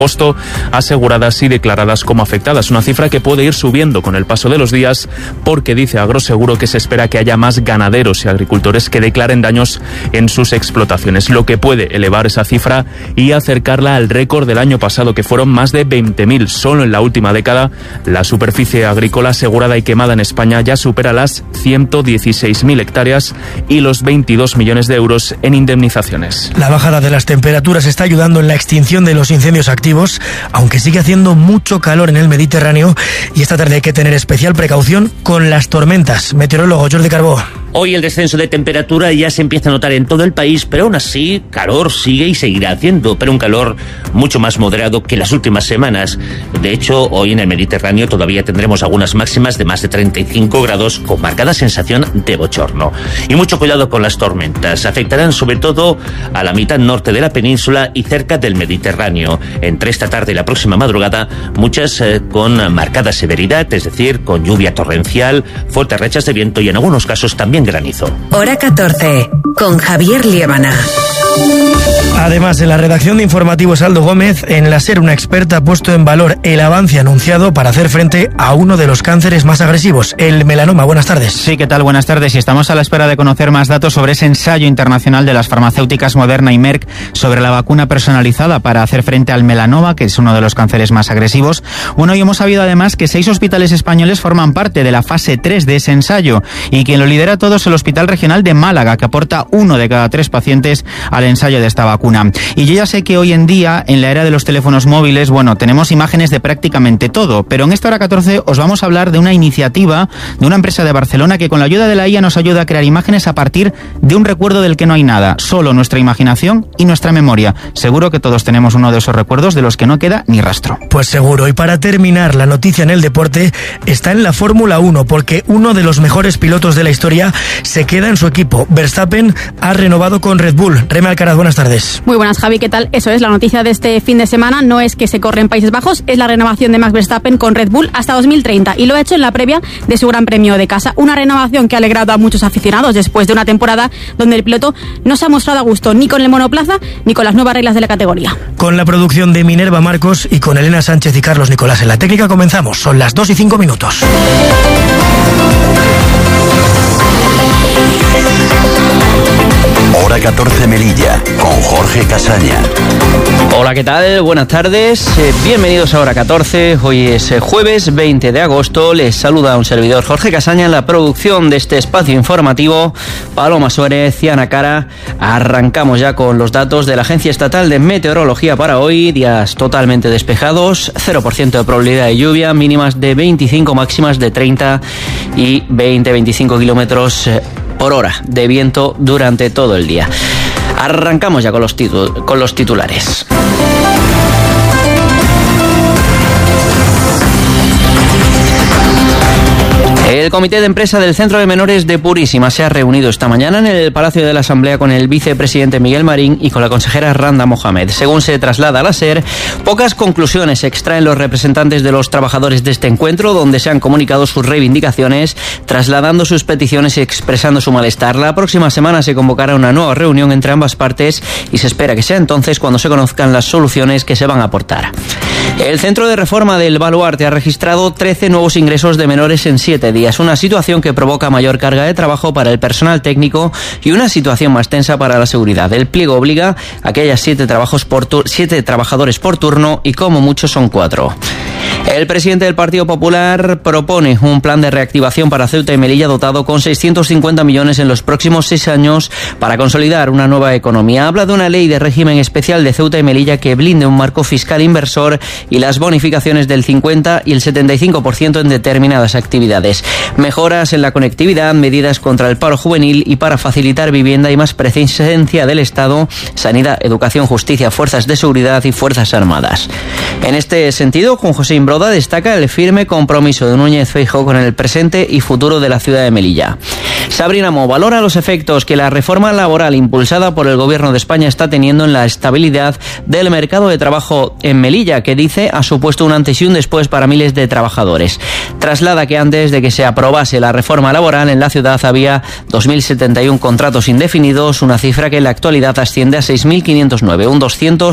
agosto aseguradas y declaradas como afectadas, una cifra que puede ir subiendo con el paso de los días porque dice Agroseguro que se espera que haya más ganaderos y agricultores que declaren daños en sus explotaciones, lo que puede elevar esa cifra y acercarla al récord del año pasado, que fueron más de 20.000. Solo en la última década la superficie agrícola asegurada y quemada en España ya supera las 116.000 hectáreas y los 22 millones de euros en indemnizaciones. La bajada de las temperaturas está ayudando en la extinción de los incendios activos, aunque sigue haciendo mucho calor en el Mediterráneo, y esta tarde hay que tener especial precaución con las tormentas. Meteorólogo Jordi Carbó. Hoy el descenso de temperatura ya se empieza a notar en todo el país, pero aún así calor sigue y seguirá haciendo, pero un calor mucho más moderado que las últimas semanas. De hecho, hoy en el Mediterráneo todavía tendremos algunas máximas de más de 35 grados con marcada sensación de bochorno. Y mucho cuidado con las tormentas. Afectarán sobre todo a la mitad norte de la península y cerca del Mediterráneo. Entre esta tarde y la próxima madrugada, muchas con marcada severidad, es decir, con lluvia torrencial, fuertes rachas de viento y en algunos casos también granizo. Hora 14, con Javier Liébana. Además, en la redacción de informativos Aldo Gómez, en la SER una experta ha puesto en valor el avance anunciado para hacer frente a uno de los cánceres más agresivos, el melanoma. Buenas tardes. Sí, ¿qué tal? Buenas tardes. Y estamos a la espera de conocer más datos sobre ese ensayo internacional de las farmacéuticas Moderna y Merck sobre la vacuna personalizada para hacer frente al melanoma, que es uno de los cánceres más agresivos. Bueno, y hemos sabido además que 6 hospitales españoles forman parte de la fase 3 de ese ensayo, y quien lo lidera todo es el Hospital Regional de Málaga, que aporta 1 de cada 3 pacientes al ensayo de esta vacuna. Y yo ya sé que hoy en día, en la era de los teléfonos móviles, bueno, tenemos imágenes de prácticamente todo, pero en esta hora 14 os vamos a hablar de una iniciativa de una empresa de Barcelona que con la ayuda de la IA nos ayuda a crear imágenes a partir de un recuerdo del que no hay nada, solo nuestra imaginación y nuestra memoria. Seguro que todos tenemos uno de esos recuerdos de los que no queda ni rastro. Pues seguro. Y para terminar, la noticia en el deporte está en la Fórmula 1, porque uno de los mejores pilotos de la historia se queda en su equipo. Verstappen ha renovado con Red Bull. Reme Alcaraz, buenas tardes. Muy buenas, Javi, ¿qué tal? Eso es, la noticia de este fin de semana no es que se corre en Países Bajos, es la renovación de Max Verstappen con Red Bull hasta 2030, y lo ha hecho en la previa de su Gran Premio de casa. Una renovación que ha alegrado a muchos aficionados después de una temporada donde el piloto no se ha mostrado a gusto ni con el monoplaza ni con las nuevas reglas de la categoría. Con la producción de Minerva Marcos y con Elena Sánchez y Carlos Nicolás en la técnica comenzamos. Son las 2:05. Hora 14 Melilla, con Jorge Casaña. Hola, ¿qué tal? Buenas tardes. Bienvenidos a Hora 14. Hoy es jueves 20 de agosto. Les saluda un servidor, Jorge Casaña, en la producción de este espacio informativo. Paloma Suárez, Ciana Cara. Arrancamos ya con los datos de la Agencia Estatal de Meteorología para hoy. Días totalmente despejados, 0% de probabilidad de lluvia, mínimas de 25, máximas de 30 y 20-25 kilómetros por hora de viento durante todo el día. Arrancamos ya con los titulares. El comité de empresa del Centro de Menores de Purísima se ha reunido esta mañana en el Palacio de la Asamblea con el vicepresidente Miguel Marín y con la consejera Randa Mohamed. Según se traslada a la SER, pocas conclusiones se extraen los representantes de los trabajadores de este encuentro, donde se han comunicado sus reivindicaciones, trasladando sus peticiones y expresando su malestar. La próxima semana se convocará una nueva reunión entre ambas partes y se espera que sea entonces cuando se conozcan las soluciones que se van a aportar. El Centro de Reforma del Baluarte ha registrado 13 nuevos ingresos de menores en 7 días, una situación que provoca mayor carga de trabajo para el personal técnico y una situación más tensa para la seguridad. El pliego obliga a que haya 7 trabajadores por turno y como mucho son 4. El presidente del Partido Popular propone un plan de reactivación para Ceuta y Melilla dotado con 650 millones en los próximos 6 años para consolidar una nueva economía. Habla de una ley de régimen especial de Ceuta y Melilla que blinde un marco fiscal inversor y las bonificaciones del 50 y el 75% en determinadas actividades. Mejoras en la conectividad, medidas contra el paro juvenil y para facilitar vivienda y más presencia del Estado, sanidad, educación, justicia, fuerzas de seguridad y fuerzas armadas. En este sentido, Juan José Imbroda destaca el firme compromiso de Núñez Feijóo con el presente y futuro de la ciudad de Melilla. Sabrina Mo valora los efectos que la reforma laboral impulsada por el Gobierno de España está teniendo en la estabilidad del mercado de trabajo en Melilla, que dice ha supuesto un antes y un después para miles de trabajadores. Traslada que antes de que se aprobase la reforma laboral en la ciudad había 2.071 contratos indefinidos, una cifra que en la actualidad asciende a 6.509, un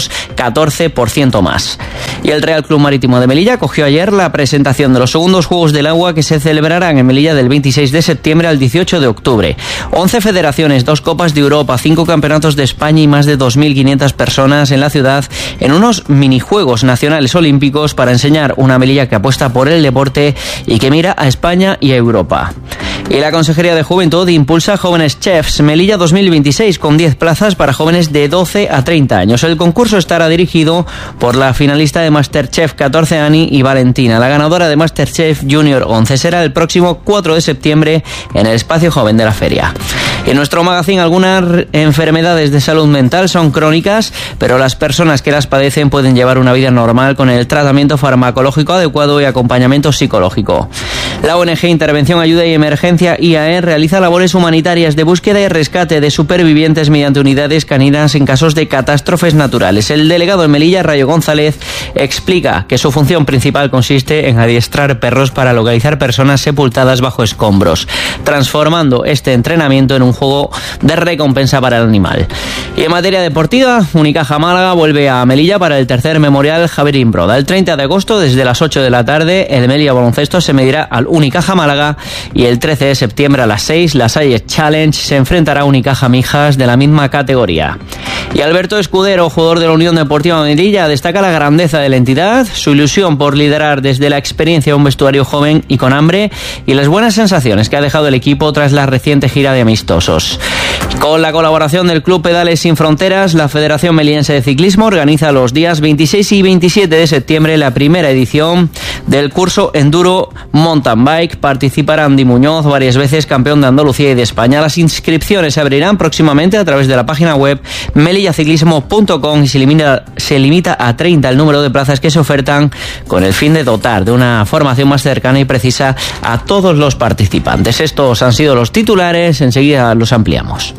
214% más. Y el Real Club Marítimo de Melilla acogió ayer la presentación de los segundos Juegos del Agua que se celebrarán en Melilla del 26 de septiembre al 18 de octubre. 11 federaciones, 2 Copas de Europa, 5 campeonatos de España y más de 2.500 personas en la ciudad en unos minijuegos nacionales olímpicos para enseñar una Melilla que apuesta por el deporte y que mira a España y a Europa. Y la Consejería de Juventud impulsa Jóvenes Chefs Melilla 2026 con 10 plazas para jóvenes de 12 a 30 años. El concurso estará dirigido por la finalista de Masterchef 14, Ani, y Valentina. La ganadora de Masterchef Junior 11 será el próximo 4 de septiembre en el espacio joven de la feria. En nuestro magazine, algunas enfermedades de salud mental son crónicas, pero las personas que las padecen pueden llevar una vida normal con el tratamiento farmacológico adecuado y acompañamiento psicológico. La ONG Intervención, Ayuda y Emergencia IAE realiza labores humanitarias de búsqueda y rescate de supervivientes mediante unidades caninas en casos de catástrofes naturales. El delegado en Melilla, Rayo González, explica que su función principal consiste en adiestrar perros para localizar personas sepultadas bajo escombros, transformando este entrenamiento en un juego de recompensa para el animal. Y en materia deportiva, Unicaja Málaga vuelve a Melilla para el tercer memorial Javier Imbroda. El 30 de agosto, desde las 8 de la tarde, el Melilla Baloncesto se medirá al Unicaja Málaga y el 13 de septiembre a las 6, la Salle Challenge se enfrentará a Unicaja Mijas de la misma categoría. Y Alberto Escudero, jugador de la Unión Deportiva Melilla, destaca la grandeza de la entidad, su ilusión por liderar desde la experiencia un vestuario joven y con hambre y las buenas sensaciones que ha dejado el equipo tras la reciente gira de amistosos. Con la colaboración del Club Pedales Sin Fronteras, la Federación Meliense de Ciclismo organiza los días 26 y 27 de septiembre la primera edición del curso Enduro Mountain Bike. Participará Andy Muñoz, varias veces campeón de Andalucía y de España. Las inscripciones se abrirán próximamente a través de la página web melillaciclismo.com y se limita a 30 el número de plazas que se ofertan con el fin de dotar de una formación más cercana y precisa a todos los participantes. Estos han sido los titulares, enseguida los ampliamos.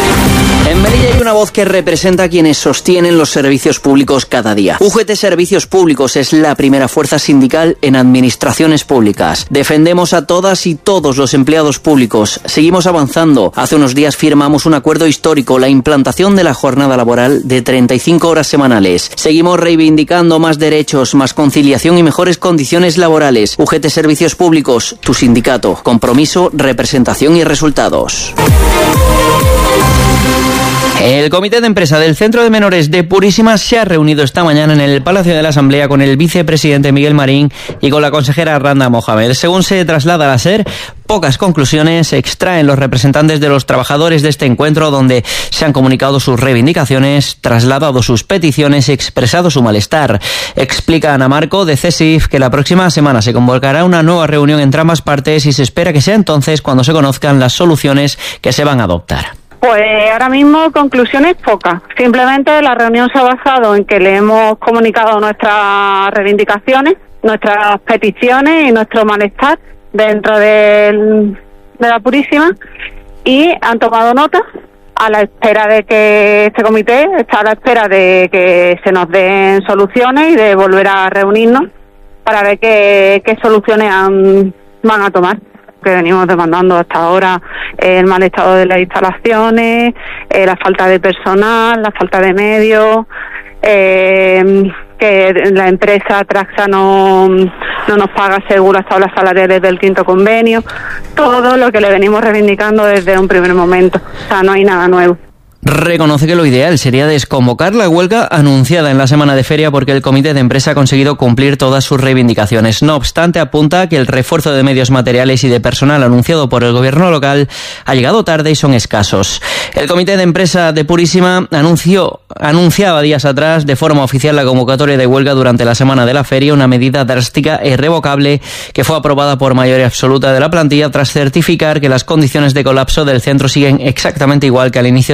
En Melilla hay una voz que representa a quienes sostienen los servicios públicos cada día. UGT Servicios Públicos es la primera fuerza sindical en administraciones públicas. Defendemos a todas y todos los empleados públicos. Seguimos avanzando. Hace unos días firmamos un acuerdo histórico, la implantación de la jornada laboral de 35 horas semanales. Seguimos reivindicando más derechos, más conciliación y mejores condiciones laborales. UGT Servicios Públicos, tu sindicato. Compromiso, representación y resultados. El comité de empresa del Centro de Menores de Purísima se ha reunido esta mañana en el Palacio de la Asamblea con el vicepresidente Miguel Marín y con la consejera Randa Mohamed. Según se traslada a la SER, pocas conclusiones se extraen los representantes de los trabajadores de este encuentro, donde se han comunicado sus reivindicaciones, trasladado sus peticiones y expresado su malestar. Explica Ana Marco de CESIF que la próxima semana se convocará una nueva reunión entre ambas partes y se espera que sea entonces cuando se conozcan las soluciones que se van a adoptar. Pues ahora mismo conclusiones pocas. Simplemente la reunión se ha basado en que le hemos comunicado nuestras reivindicaciones, nuestras peticiones y nuestro malestar dentro de la Purísima y han tomado nota a la espera de que este comité está a la espera de que se nos den soluciones y de volver a reunirnos para ver qué soluciones van a tomar. Que venimos demandando hasta ahora el mal estado de las instalaciones, la falta de personal, la falta de medios, que la empresa Traxa no nos paga seguro hasta las salariales del quinto convenio, todo lo que le venimos reivindicando desde un primer momento. O sea, no hay nada nuevo. Reconoce que lo ideal sería desconvocar la huelga anunciada en la semana de feria porque el comité de empresa ha conseguido cumplir todas sus reivindicaciones. No obstante, apunta que el refuerzo de medios materiales y de personal anunciado por el gobierno local ha llegado tarde y son escasos. El comité de empresa de Purísima anunciaba días atrás de forma oficial la convocatoria de huelga durante la semana de la feria, una medida drástica e irrevocable que fue aprobada por mayoría absoluta de la plantilla tras certificar que las condiciones de colapso del centro siguen exactamente igual que al inicio de la crisis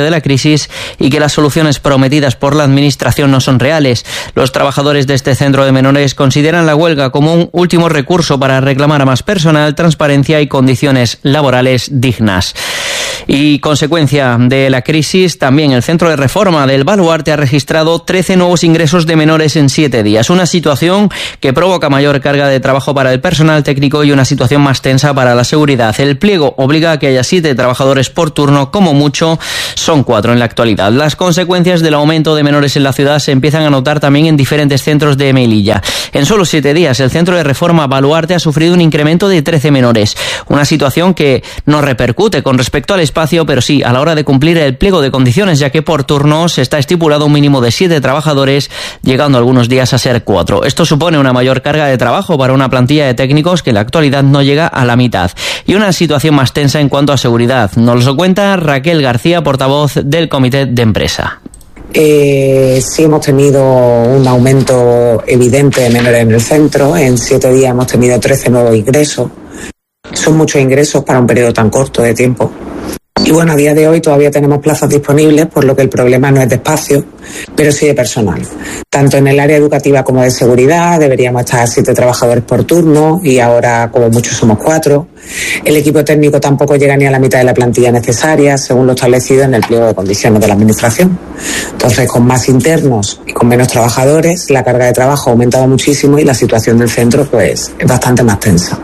crisis y que las soluciones prometidas por la Administración no son reales. Los trabajadores de este centro de menores consideran la huelga como un último recurso para reclamar a más personal, transparencia y condiciones laborales dignas. Y consecuencia de la crisis, también el Centro de Reforma del Baluarte ha registrado 13 nuevos ingresos de menores en 7 días. Una situación que provoca mayor carga de trabajo para el personal técnico y una situación más tensa para la seguridad. El pliego obliga a que haya 7 trabajadores por turno, como mucho son 4 en la actualidad. Las consecuencias del aumento de menores en la ciudad se empiezan a notar también en diferentes centros de Melilla. En solo 7 días, el Centro de Reforma Baluarte ha sufrido un incremento de 13 menores. Una situación que no repercute con respecto al espacio, pero sí a la hora de cumplir el pliego de condiciones, ya que por turnos está estipulado un mínimo de 7 trabajadores, llegando algunos días a ser 4. Esto supone una mayor carga de trabajo para una plantilla de técnicos que en la actualidad no llega a la mitad. Y una situación más tensa en cuanto a seguridad. Nos lo cuenta Raquel García, portavoz del Comité de Empresa. Sí hemos tenido un aumento evidente de menores en el centro. En 7 días hemos tenido 13 nuevos ingresos. Son muchos ingresos para un periodo tan corto de tiempo. Y bueno, a día de hoy todavía tenemos plazas disponibles, por lo que el problema no es de espacio, pero sí de personal. Tanto en el área educativa como de seguridad deberíamos estar 7 trabajadores por turno y ahora como mucho somos 4. El equipo técnico tampoco llega ni a la mitad de la plantilla necesaria, según lo establecido en el pliego de condiciones de la Administración. Entonces, con más internos y con menos trabajadores, la carga de trabajo ha aumentado muchísimo y la situación del centro pues es bastante más tensa.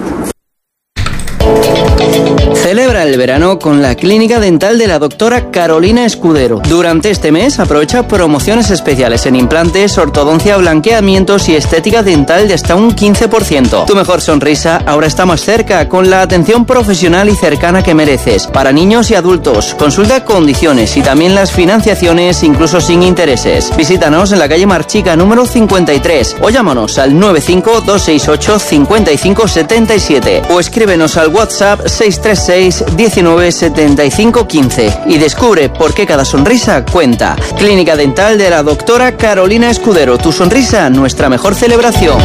Celebra el verano con la clínica dental de la doctora Carolina Escudero. Durante este mes aprovecha promociones especiales en implantes, ortodoncia, blanqueamientos y estética dental de hasta un 15%. Tu mejor sonrisa ahora está más cerca, con la atención profesional y cercana que mereces. Para niños y adultos, consulta condiciones y también las financiaciones, incluso sin intereses. Visítanos en la calle Marchica número 53 o llámanos al 95-268-5577 o escríbenos al WhatsApp 636 19 75 15 y descubre por qué cada sonrisa cuenta. Clínica Dental de la doctora Carolina Escudero. Tu sonrisa, nuestra mejor celebración.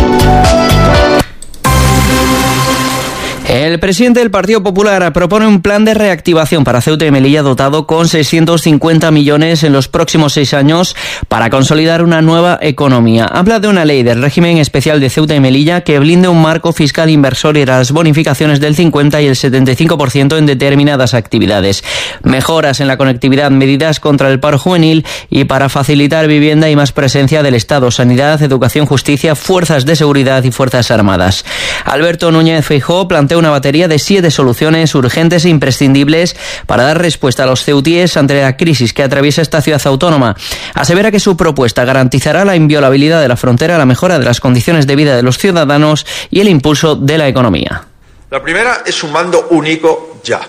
El presidente del Partido Popular propone un plan de reactivación para Ceuta y Melilla dotado con 650 millones en los próximos 6 años para consolidar una nueva economía. Habla de una ley del régimen especial de Ceuta y Melilla que blinde un marco fiscal inversor y las bonificaciones del 50 y el 75% en determinadas actividades. Mejoras en la conectividad, medidas contra el paro juvenil y para facilitar vivienda y más presencia del Estado, sanidad, educación, justicia, fuerzas de seguridad y fuerzas armadas. Alberto Núñez Feijóo plantea una batería de 7 soluciones urgentes e imprescindibles para dar respuesta a los ceutíes ante la crisis que atraviesa esta ciudad autónoma. Asevera que su propuesta garantizará la inviolabilidad de la frontera, la mejora de las condiciones de vida de los ciudadanos y el impulso de la economía. La primera es un mando único ya.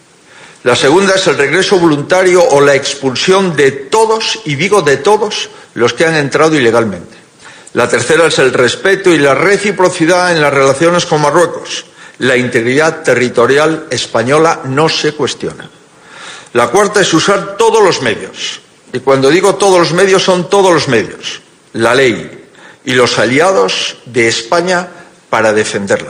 La segunda es el regreso voluntario o la expulsión de todos, y digo de todos, los que han entrado ilegalmente. La tercera es el respeto y la reciprocidad en las relaciones con Marruecos. La integridad territorial española no se cuestiona. La cuarta es usar todos los medios. Y cuando digo todos los medios, son todos los medios. La ley y los aliados de España para defenderla.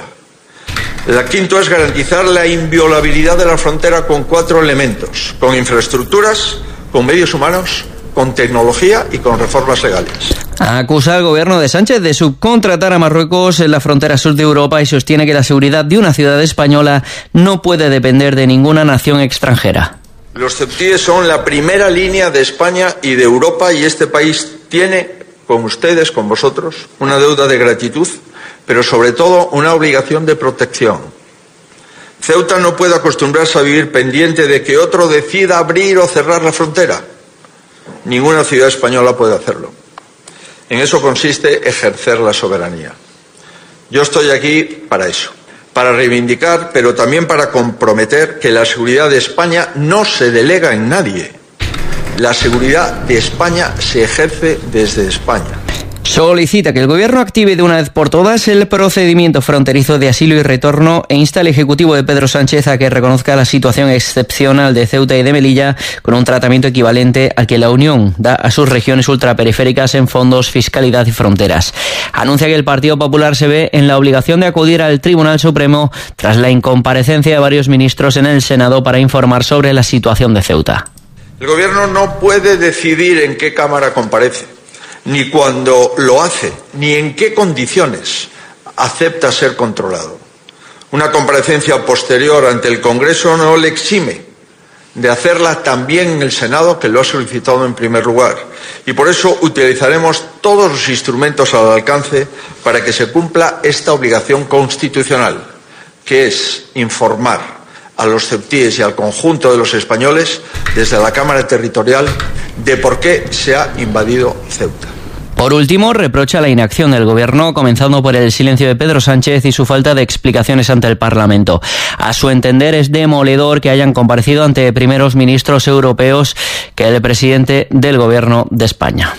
La quinta es garantizar la inviolabilidad de la frontera con 4 elementos: con infraestructuras, con medios humanos, con tecnología y con reformas legales. Acusa al gobierno de Sánchez de subcontratar a Marruecos en la frontera sur de Europa y sostiene que la seguridad de una ciudad española no puede depender de ninguna nación extranjera. Los ceutíes son la primera línea de España y de Europa, y este país tiene con ustedes, con vosotros, una deuda de gratitud, pero sobre todo una obligación de protección. Ceuta no puede acostumbrarse a vivir pendiente de que otro decida abrir o cerrar la frontera. Ninguna ciudad española puede hacerlo. En eso consiste ejercer la soberanía. Yo estoy aquí para eso, para reivindicar, pero también para comprometer que la seguridad de España no se delega en nadie. La seguridad de España se ejerce desde España. Solicita que el Gobierno active de una vez por todas el procedimiento fronterizo de asilo y retorno e insta al Ejecutivo de Pedro Sánchez a que reconozca la situación excepcional de Ceuta y de Melilla con un tratamiento equivalente al que la Unión da a sus regiones ultraperiféricas en fondos, fiscalidad y fronteras. Anuncia que el Partido Popular se ve en la obligación de acudir al Tribunal Supremo tras la incomparecencia de varios ministros en el Senado para informar sobre la situación de Ceuta. El Gobierno no puede decidir en qué Cámara comparece, ni cuando lo hace, ni en qué condiciones acepta ser controlado. Una comparecencia posterior ante el Congreso no le exime de hacerla también en el Senado, que lo ha solicitado en primer lugar. Y por eso utilizaremos todos los instrumentos al alcance para que se cumpla esta obligación constitucional, que es informar a los ceutíes y al conjunto de los españoles desde la Cámara Territorial de por qué se ha invadido Ceuta. Por último, reprocha la inacción del Gobierno, comenzando por el silencio de Pedro Sánchez y su falta de explicaciones ante el Parlamento. A su entender, es demoledor que hayan comparecido ante primeros ministros europeos que el presidente del Gobierno de España.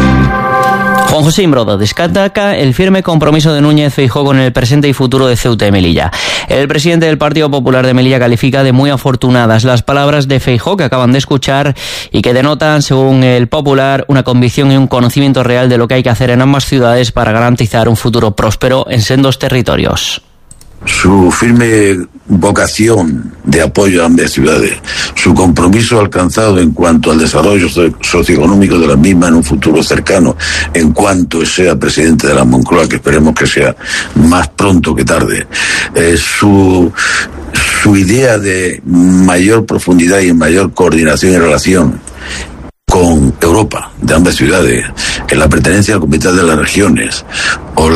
Juan José Imbroda destaca el firme compromiso de Núñez Feijóo con el presente y futuro de Ceuta y Melilla. El presidente del Partido Popular de Melilla califica de muy afortunadas las palabras de Feijóo que acaban de escuchar y que denotan, según el Popular, una convicción y un conocimiento real de lo que hay que hacer en ambas ciudades para garantizar un futuro próspero en sendos territorios. Su firme vocación de apoyo a ambas ciudades, su compromiso alcanzado en cuanto al desarrollo socioeconómico de la misma en un futuro cercano, en cuanto sea presidente de la Moncloa, que esperemos que sea más pronto que tarde, su idea de mayor profundidad y mayor coordinación y relación con Europa, de ambas ciudades, en la pertenencia al Comité de las Regiones, o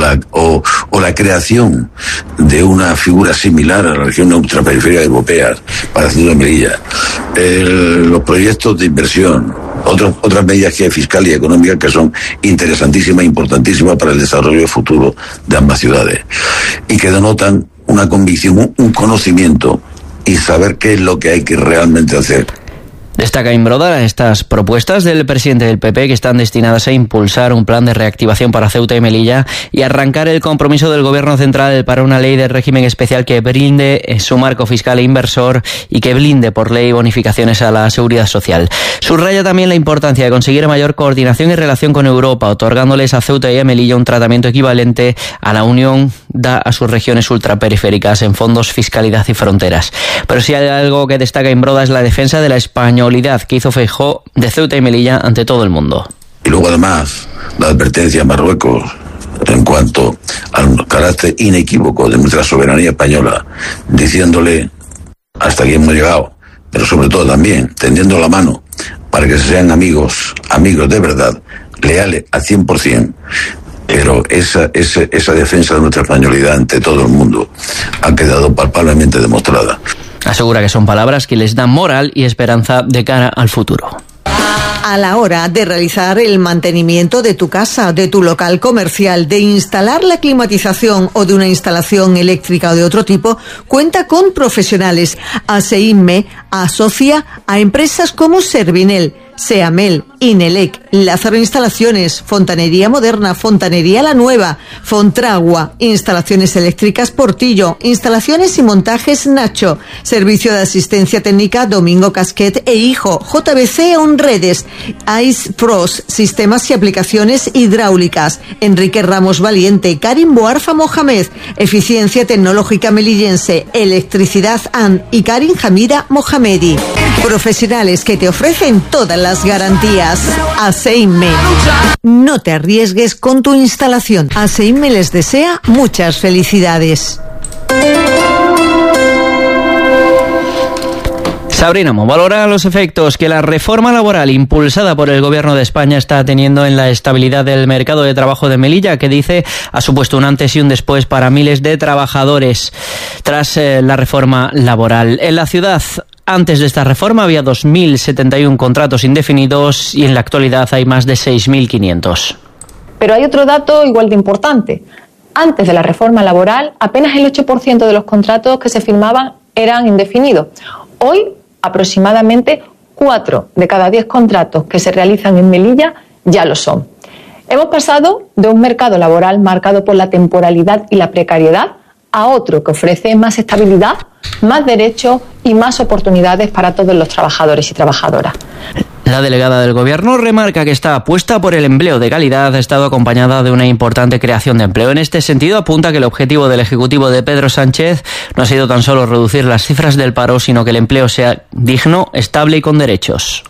la creación de una figura similar a las regiones ultraperiféricas europeas para Ceuta y Melilla, los proyectos de inversión, otras medidas que hay fiscal y económicas que son interesantísimas e importantísimas para el desarrollo futuro de ambas ciudades y que denotan una convicción, un conocimiento y saber qué es lo que hay que realmente hacer. Destaca Imbroda estas propuestas del presidente del PP que están destinadas a impulsar un plan de reactivación para Ceuta y Melilla y arrancar el compromiso del Gobierno central para una ley de régimen especial que brinde su marco fiscal e inversor y que blinde por ley bonificaciones a la seguridad social. Subraya también la importancia de conseguir mayor coordinación y relación con Europa, otorgándoles a Ceuta y a Melilla un tratamiento equivalente a la Unión da a sus regiones ultraperiféricas en fondos, fiscalidad y fronteras. Pero si hay algo que destaca Imbroda es la defensa de la españolidad que hizo Feijóo de Ceuta y Melilla ante todo el mundo. Y luego además la advertencia a Marruecos en cuanto al carácter inequívoco de nuestra soberanía española, diciéndole hasta aquí hemos llegado, pero sobre todo también tendiendo la mano para que sean amigos de verdad, leales al 100%, pero esa defensa de nuestra españolidad ante todo el mundo ha quedado palpablemente demostrada. Asegura que son palabras que les dan moral y esperanza de cara al futuro. A la hora de realizar el mantenimiento de tu casa, de tu local comercial, de instalar la climatización o de una instalación eléctrica o de otro tipo, cuenta con profesionales. ASEINME asocia a empresas como Servinel, Seamel, Inelec, Lázaro Instalaciones, Fontanería Moderna, Fontanería La Nueva, Fontragua, Instalaciones Eléctricas Portillo, Instalaciones y Montajes Nacho, Servicio de Asistencia Técnica Domingo Casquet e Hijo, JBC Onredes, Ice Frost, Sistemas y Aplicaciones Hidráulicas, Enrique Ramos Valiente, Karim Boarfa Mohamed, Eficiencia Tecnológica Melillense, Electricidad AN y Karim Hamida Mohamedi. Profesionales que te ofrecen todas las garantías. ASEINME. No te arriesgues con tu instalación. ASEINME les desea muchas felicidades. Sabrina Mo valora los efectos que la reforma laboral impulsada por el Gobierno de España está teniendo en la estabilidad del mercado de trabajo de Melilla, que dice ha supuesto un antes y un después para miles de trabajadores tras la reforma laboral. En la ciudad, antes de esta reforma, había 2.071 contratos indefinidos y en la actualidad hay más de 6.500. Pero hay otro dato igual de importante. Antes de la reforma laboral, apenas el 8% de los contratos que se firmaban eran indefinidos. Hoy, aproximadamente 4 de cada 10 contratos que se realizan en Melilla ya lo son. Hemos pasado de un mercado laboral marcado por la temporalidad y la precariedad a otro que ofrece más estabilidad, más derechos y más oportunidades para todos los trabajadores y trabajadoras. La delegada del Gobierno remarca que esta apuesta por el empleo de calidad ha estado acompañada de una importante creación de empleo. En este sentido, apunta que el objetivo del Ejecutivo de Pedro Sánchez no ha sido tan solo reducir las cifras del paro, sino que el empleo sea digno, estable y con derechos.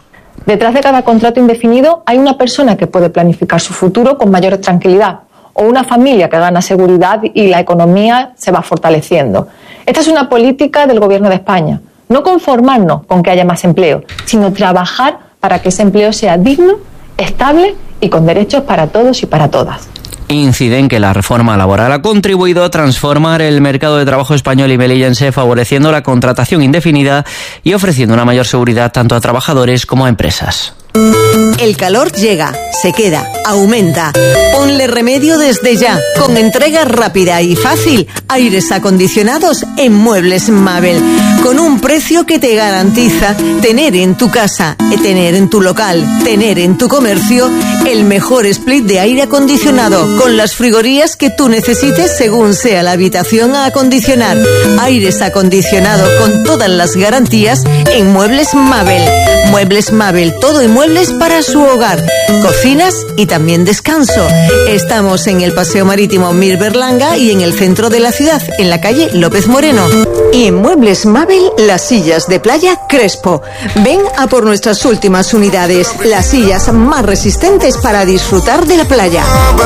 Detrás de cada contrato indefinido hay una persona que puede planificar su futuro con mayor tranquilidad, o una familia que gana seguridad y la economía se va fortaleciendo. Esta es una política del Gobierno de España. No conformarnos con que haya más empleo, sino trabajar para que ese empleo sea digno, estable y con derechos para todos y para todas. Inciden que la reforma laboral ha contribuido a transformar el mercado de trabajo español y melillense, favoreciendo la contratación indefinida y ofreciendo una mayor seguridad tanto a trabajadores como a empresas. El calor llega, se queda, aumenta. Ponle remedio desde ya, con entrega rápida y fácil. Aires acondicionados en Muebles Mabel, con un precio que te garantiza tener en tu casa, tener en tu local, tener en tu comercio el mejor split de aire acondicionado, con las frigorías que tú necesites según sea la habitación a acondicionar. Aires acondicionados con todas las garantías en Muebles Mabel. Muebles Mabel, todo en muebles para su hogar, cocinas y también descanso. Estamos en el Paseo Marítimo Mir Berlanga y en el centro de la ciudad, en la calle López Moreno. Y en Muebles Mabel, las sillas de playa Crespo. Ven a por nuestras últimas unidades, las sillas más resistentes para disfrutar de la playa.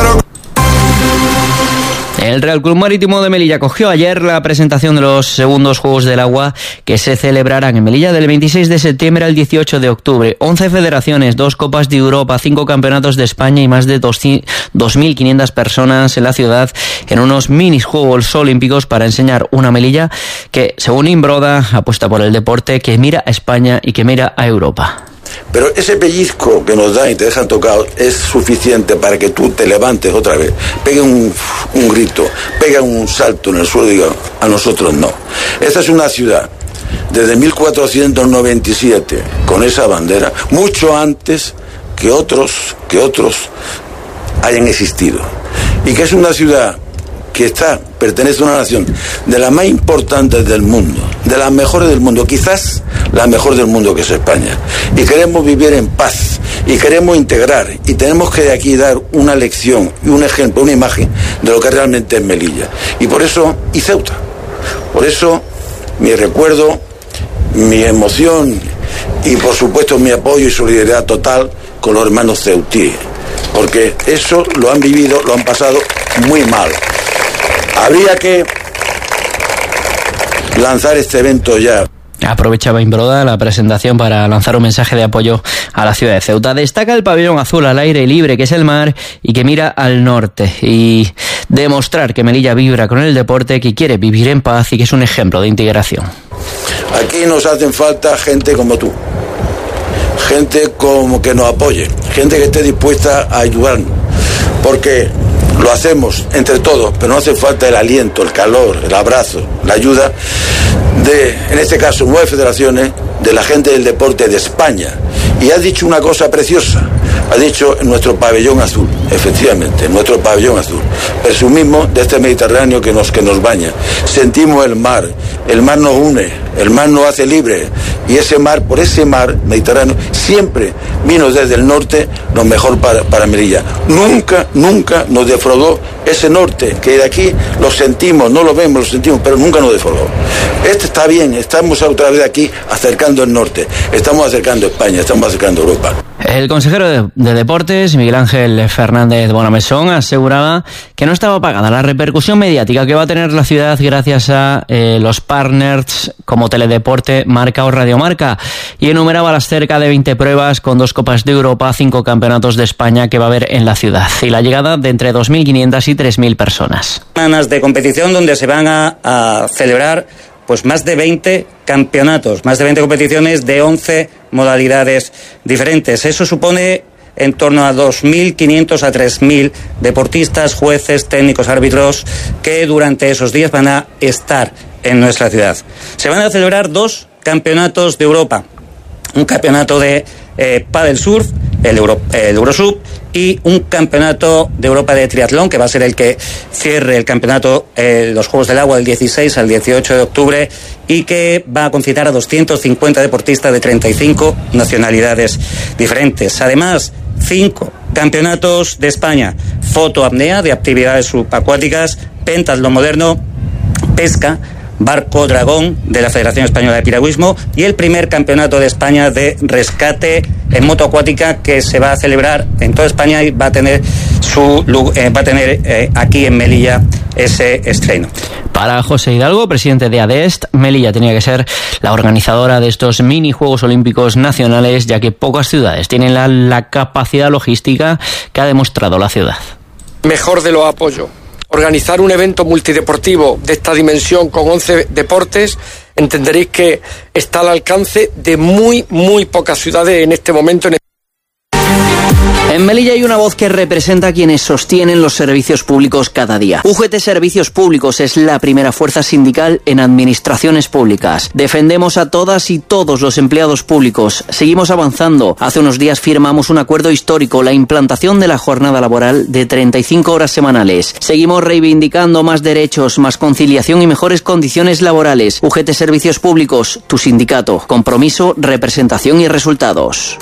El Real Club Marítimo de Melilla acogió ayer la presentación de los segundos Juegos del Agua que se celebrarán en Melilla del 26 de septiembre al 18 de octubre. 11 federaciones, 2 Copas de Europa, 5 campeonatos de España y más de 2.500 personas en la ciudad en unos mini Juegos Olímpicos para enseñar una Melilla que, según Imbroda, apuesta por el deporte, que mira a España y que mira a Europa. Pero ese pellizco que nos dan y te dejan tocados es suficiente para que tú te levantes otra vez, pegue un grito, pegue un salto en el suelo y diga, a nosotros no. Esta es una ciudad desde 1497 con esa bandera, mucho antes que otros hayan existido. Y que es una ciudad que pertenece a una nación de las más importantes del mundo, de las mejores del mundo, quizás la mejor del mundo, que es España. Y queremos vivir en paz, y queremos integrar, y tenemos que de aquí dar una lección, y un ejemplo, una imagen de lo que realmente es Melilla. Y por eso, y Ceuta, por eso mi recuerdo, mi emoción, y por supuesto mi apoyo y solidaridad total con los hermanos ceutíes, porque eso lo han vivido, lo han pasado muy mal. Habría que lanzar este evento ya. Aprovechaba Imbroda la presentación para lanzar un mensaje de apoyo a la ciudad de Ceuta. Destaca el pabellón azul al aire libre, que es el mar y que mira al norte, y demostrar que Melilla vibra con el deporte, que quiere vivir en paz y que es un ejemplo de integración. Aquí nos hacen falta gente como tú, gente como que nos apoye, gente que esté dispuesta a ayudarnos, porque lo hacemos entre todos, pero no hace falta el aliento, el calor, el abrazo, la ayuda de, en este caso, 9 federaciones, de la gente del deporte de España. Y has dicho una cosa preciosa, has dicho nuestro pabellón azul, efectivamente, nuestro pabellón azul. Presumimos de este Mediterráneo que nos baña. Sentimos el mar nos une, el mar nos hace libres, y ese mar, por ese mar Mediterráneo, siempre vino desde el norte lo mejor para Melilla. Nunca nos defraudó ese norte, que de aquí lo sentimos, no lo vemos, lo sentimos, pero nunca nos defraudó. Este está bien, estamos otra vez aquí acercando el norte, estamos acercando España, estamos acercando Europa. El consejero de Deportes, Miguel Ángel Fernández Bonamesón, aseguraba que no estaba pagada la repercusión mediática que va a tener la ciudad gracias a los partners como Teledeporte, Marca o Radiomarca, y enumeraba las cerca de 20 pruebas con 2 Copas de Europa, 5 campeonatos de España que va a haber en la ciudad, y la llegada de entre 2.500 y 3.000 personas. Semanas de competición donde se van a celebrar pues más de 20 campeonatos, más de 20 competiciones de 11 modalidades diferentes. Eso supone en torno a 2.500 a 3.000 deportistas, jueces, técnicos, árbitros que durante esos días van a estar en nuestra ciudad. Se van a celebrar 2 campeonatos de Europa, un campeonato de pádel surf, el Eurosub, y un campeonato de Europa de triatlón, que va a ser el que cierre el campeonato, los Juegos del Agua, del 16 al 18 de octubre, y que va a concitar a 250 deportistas de 35 nacionalidades diferentes. Además, 5 campeonatos de España: fotoapnea, de actividades subacuáticas, pentatlón moderno, pesca, barco dragón de la Federación Española de Piragüismo, y el primer campeonato de España de rescate en moto acuática que se va a celebrar en toda España y va a tener aquí en Melilla ese estreno. Para José Hidalgo, presidente de ADEST, Melilla tenía que ser la organizadora de estos mini Juegos Olímpicos nacionales, ya que pocas ciudades tienen la capacidad logística que ha demostrado la ciudad. Mejor de los apoyos. Organizar un evento multideportivo de esta dimensión con 11 deportes, entenderéis que está al alcance de muy pocas ciudades en este momento. En Melilla hay una voz que representa a quienes sostienen los servicios públicos cada día. UGT Servicios Públicos es la primera fuerza sindical en administraciones públicas. Defendemos a todas y todos los empleados públicos. Seguimos avanzando. Hace unos días firmamos un acuerdo histórico, la implantación de la jornada laboral de 35 horas semanales. Seguimos reivindicando más derechos, más conciliación y mejores condiciones laborales. UGT Servicios Públicos, tu sindicato. Compromiso, representación y resultados.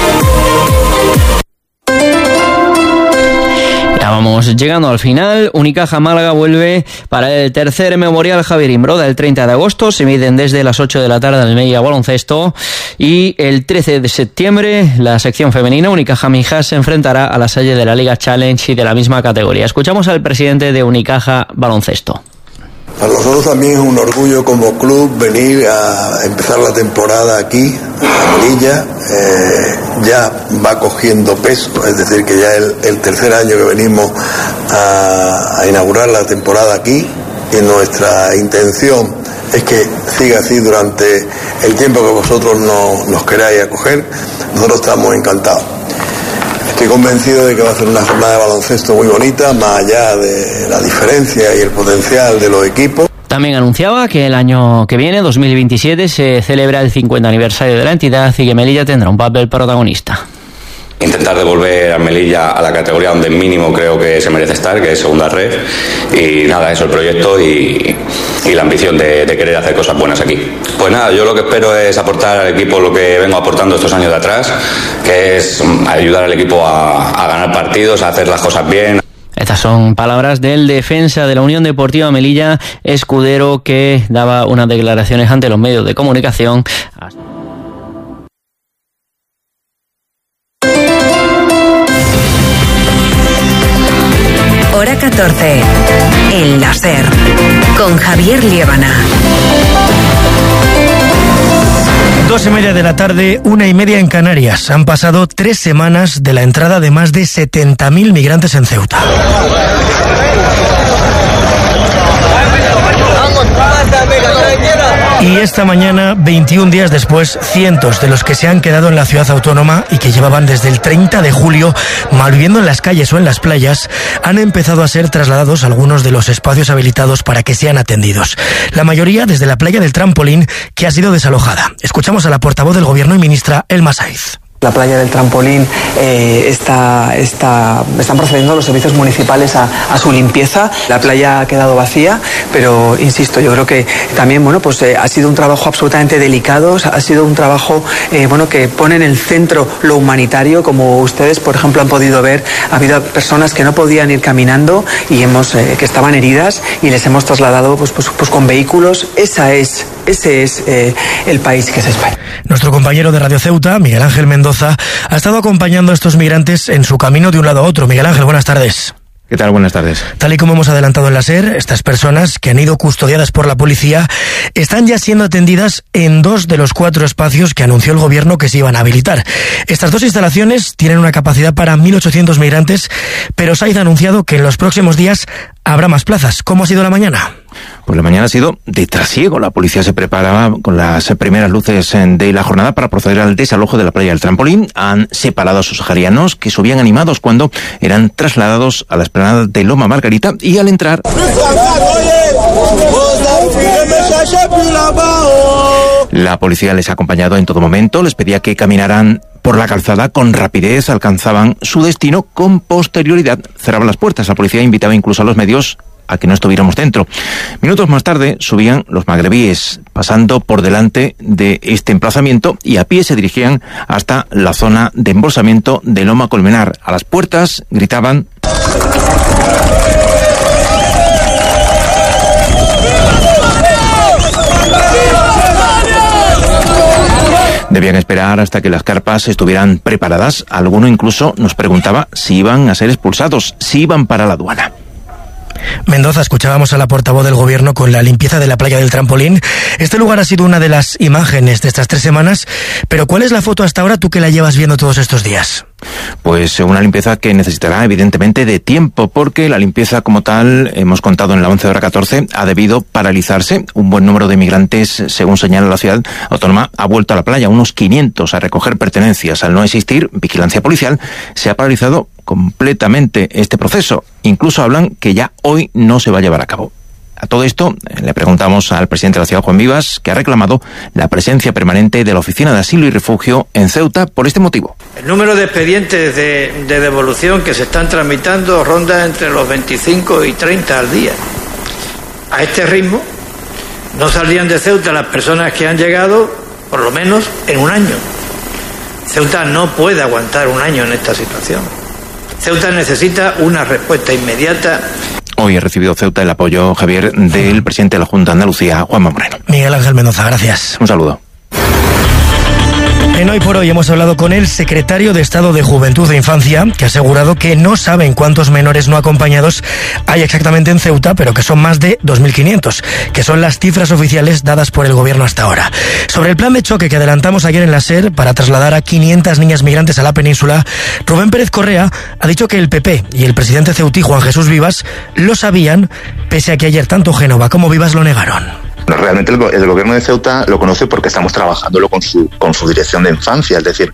Ya vamos llegando al final. Unicaja Málaga vuelve para el tercer Memorial Javier Imbroda el 30 de agosto. Se miden desde las 8 de la tarde en el Melilla Baloncesto. Y el 13 de septiembre la sección femenina Unicaja Mijas se enfrentará a la Salle de la Liga Challenge y de la misma categoría. Escuchamos al presidente de Unicaja Baloncesto. Para nosotros también es un orgullo como club venir a empezar la temporada aquí, a Melilla. Ya va cogiendo peso, es decir, que ya el tercer año que venimos a inaugurar la temporada aquí, y nuestra intención es que siga así durante el tiempo que vosotros nos queráis acoger. Nosotros estamos encantados. Estoy convencido de que va a ser una jornada de baloncesto muy bonita, más allá de la diferencia y el potencial de los equipos. También anunciaba que el año que viene, 2027, se celebra el 50 aniversario de la entidad y que Melilla tendrá un papel protagonista. Intentar devolver a Melilla a la categoría donde mínimo creo que se merece estar, que es segunda red. Y nada, eso, el proyecto y la ambición de querer hacer cosas buenas aquí. Pues nada, yo lo que espero es aportar al equipo lo que vengo aportando estos años de atrás, que es ayudar al equipo a ganar partidos, a hacer las cosas bien. Estas son palabras del defensa de la Unión Deportiva Melilla, Escudero, que daba unas declaraciones ante los medios de comunicación. Hora 14. El láser. Con Javier Liébana. 2:30 de la tarde, 1:30 en Canarias. Han pasado 3 semanas de la entrada de más de 70.000 migrantes en Ceuta. Y esta mañana, 21 días después, cientos de los que se han quedado en la ciudad autónoma y que llevaban desde el 30 de julio malviviendo en las calles o en las playas, han empezado a ser trasladados a algunos de los espacios habilitados para que sean atendidos. La mayoría desde la playa del Trampolín, que ha sido desalojada. Escuchamos a la portavoz del Gobierno y ministra Elma Saiz. La playa del Trampolín están procediendo los servicios municipales a su limpieza. La playa ha quedado vacía, pero insisto, yo creo que también ha sido un trabajo absolutamente delicado, ha sido un trabajo que pone en el centro lo humanitario. Como ustedes, por ejemplo, han podido ver, ha habido personas que no podían ir caminando y que estaban heridas y les hemos trasladado pues con vehículos. Ese es el país que es España. Nuestro compañero de Radio Ceuta, Miguel Ángel Mendoza, ha estado acompañando a estos migrantes en su camino de un lado a otro. Miguel Ángel, buenas tardes. ¿Qué tal? Buenas tardes. Tal y como hemos adelantado en la SER, estas personas que han ido custodiadas por la policía están ya siendo atendidas en 2 de los 4 espacios que anunció el gobierno que se iban a habilitar. Estas 2 instalaciones tienen una capacidad para 1.800 migrantes, pero Saiz ha anunciado que en los próximos días habrá más plazas. ¿Cómo ha sido la mañana? Pues la mañana ha sido de trasiego. La policía se preparaba con las primeras luces de la jornada para proceder al desalojo de la playa del Trampolín. Han separado a sus saharianos que subían animados cuando eran trasladados a la explanada de Loma Margarita, y al entrar la policía les ha acompañado en todo momento, les pedía que caminaran por la calzada con rapidez, alcanzaban su destino con posterioridad, cerraban las puertas. La policía invitaba incluso a los medios a que no estuviéramos dentro. Minutos más tarde subían los magrebíes, pasando por delante de este emplazamiento, y a pie se dirigían hasta la zona de embolsamiento de Loma Colmenar. A las puertas gritaban: debían Había que esperar hasta que las carpas estuvieran preparadas. Alguno incluso nos preguntaba si iban a ser expulsados, si iban para la aduana. Mendoza, escuchábamos a la portavoz del gobierno con la limpieza de la playa del Trampolín. Este lugar ha sido una de las imágenes de estas 3 semanas, pero ¿cuál es la foto hasta ahora, tú que la llevas viendo todos estos días? Pues una limpieza que necesitará evidentemente de tiempo, porque la limpieza como tal, hemos contado en la 11 hora 14, ha debido paralizarse. Un buen número de migrantes, según señala la ciudad autónoma, ha vuelto a la playa, unos 500 a recoger pertenencias. Al no existir vigilancia policial, se ha paralizado completamente este proceso. Incluso hablan que ya hoy no se va a llevar a cabo. A todo esto le preguntamos al presidente de la ciudad, Juan Vivas, que ha reclamado la presencia permanente de la Oficina de Asilo y Refugio en Ceuta por este motivo. El número de expedientes de devolución que se están tramitando ronda entre los 25 y 30 al día. A este ritmo no saldrían de Ceuta las personas que han llegado por lo menos en un año. Ceuta no puede aguantar un año en esta situación. Ceuta necesita una respuesta inmediata. Hoy ha recibido Ceuta el apoyo, Javier, del presidente de la Junta de Andalucía, Juanma Moreno. Miguel Ángel Mendoza, gracias. Un saludo. En Hoy por Hoy hemos hablado con el secretario de Estado de Juventud e Infancia, que ha asegurado que no saben cuántos menores no acompañados hay exactamente en Ceuta, pero que son más de 2.500, que son las cifras oficiales dadas por el gobierno hasta ahora. Sobre el plan de choque que adelantamos ayer en la SER para trasladar a 500 niñas migrantes a la península, Rubén Pérez Correa ha dicho que el PP y el presidente ceutí, Juan Jesús Vivas, lo sabían, pese a que ayer tanto Génova como Vivas lo negaron. No, realmente el gobierno de Ceuta lo conoce porque estamos trabajándolo con su dirección de infancia. Es decir,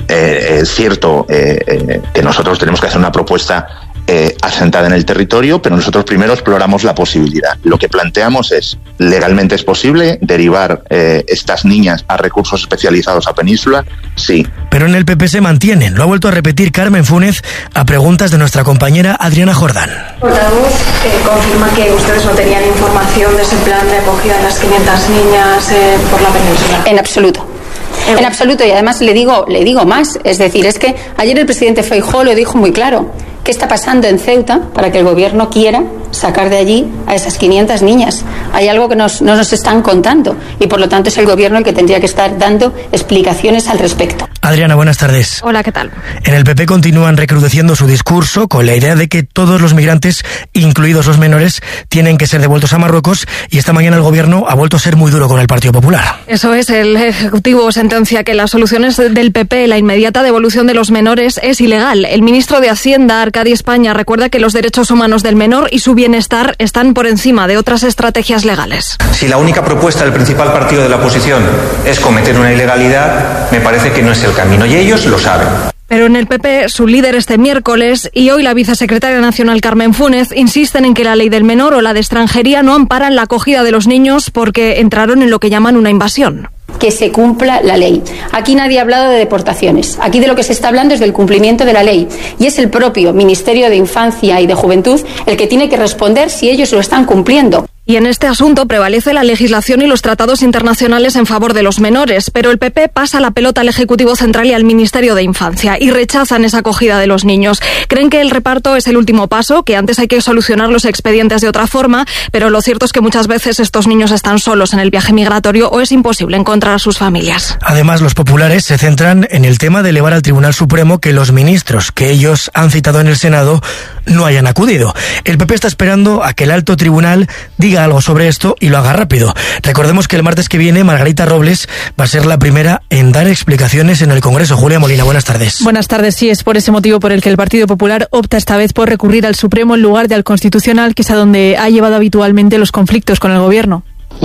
es cierto que nosotros tenemos que hacer una propuesta asentada en el territorio, pero nosotros primero exploramos la posibilidad. Lo que planteamos es, legalmente es posible derivar estas niñas a recursos especializados a Península, sí. Pero en el PP se mantienen. Lo ha vuelto a repetir Carmen Fúnez a preguntas de nuestra compañera Adriana Jordán. Portavoz, confirma que ustedes no tenían información de ese plan de acogida de las 500 niñas por la península. En absoluto. En absoluto, y además le digo más, es decir, es que ayer el presidente Feijóo lo dijo muy claro. ¿Qué está pasando en Ceuta para que el gobierno quiera sacar de allí a esas 500 niñas? Hay algo que no nos están contando y por lo tanto es el gobierno el que tendría que estar dando explicaciones al respecto. Adriana, buenas tardes. Hola, ¿qué tal? En el PP continúan recrudeciendo su discurso con la idea de que todos los migrantes, incluidos los menores, tienen que ser devueltos a Marruecos, y esta mañana el gobierno ha vuelto a ser muy duro con el Partido Popular. Eso es, el Ejecutivo sentencia que las soluciones del PP, la inmediata devolución de los menores, es ilegal. El ministro de Hacienda, Arcadi España, recuerda que los derechos humanos del menor y su bienestar están por encima de otras estrategias legales. Si la única propuesta del principal partido de la oposición es cometer una ilegalidad, me parece que no es el camino, y ellos lo saben. Pero en el PP, su líder este miércoles y hoy la vicesecretaria nacional Carmen Fúnez insisten en que la ley del menor o la de extranjería no amparan la acogida de los niños porque entraron en lo que llaman una invasión. Que se cumpla la ley. Aquí nadie ha hablado de deportaciones. Aquí de lo que se está hablando es del cumplimiento de la ley. Y es el propio Ministerio de Infancia y de Juventud el que tiene que responder si ellos lo están cumpliendo. Y en este asunto prevalece la legislación y los tratados internacionales en favor de los menores, pero el PP pasa la pelota al Ejecutivo Central y al Ministerio de Infancia y rechazan esa acogida de los niños. Creen que el reparto es el último paso, que antes hay que solucionar los expedientes de otra forma, pero lo cierto es que muchas veces estos niños están solos en el viaje migratorio o es imposible encontrar a sus familias. Además, los populares se centran en el tema de elevar al Tribunal Supremo que los ministros que ellos han citado en el Senado no hayan acudido. El PP está esperando a que el alto tribunal diga algo sobre esto y lo haga rápido. Recordemos que el martes que viene Margarita Robles va a ser la primera en dar explicaciones en el Congreso. Julia Molina, buenas tardes. Buenas tardes. Sí, es por ese motivo por el que el Partido Popular opta esta vez por recurrir al Supremo en lugar de al Constitucional, que es a donde ha llevado habitualmente los conflictos con el Gobierno.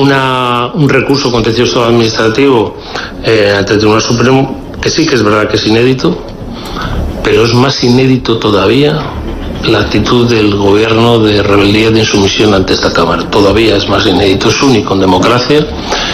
Un recurso contencioso administrativo ante el Tribunal Supremo, que sí que es verdad que es inédito, pero es más inédito todavía la actitud del gobierno de rebeldía, de insumisión ante esta Cámara. Todavía es más inédito, es único en democracia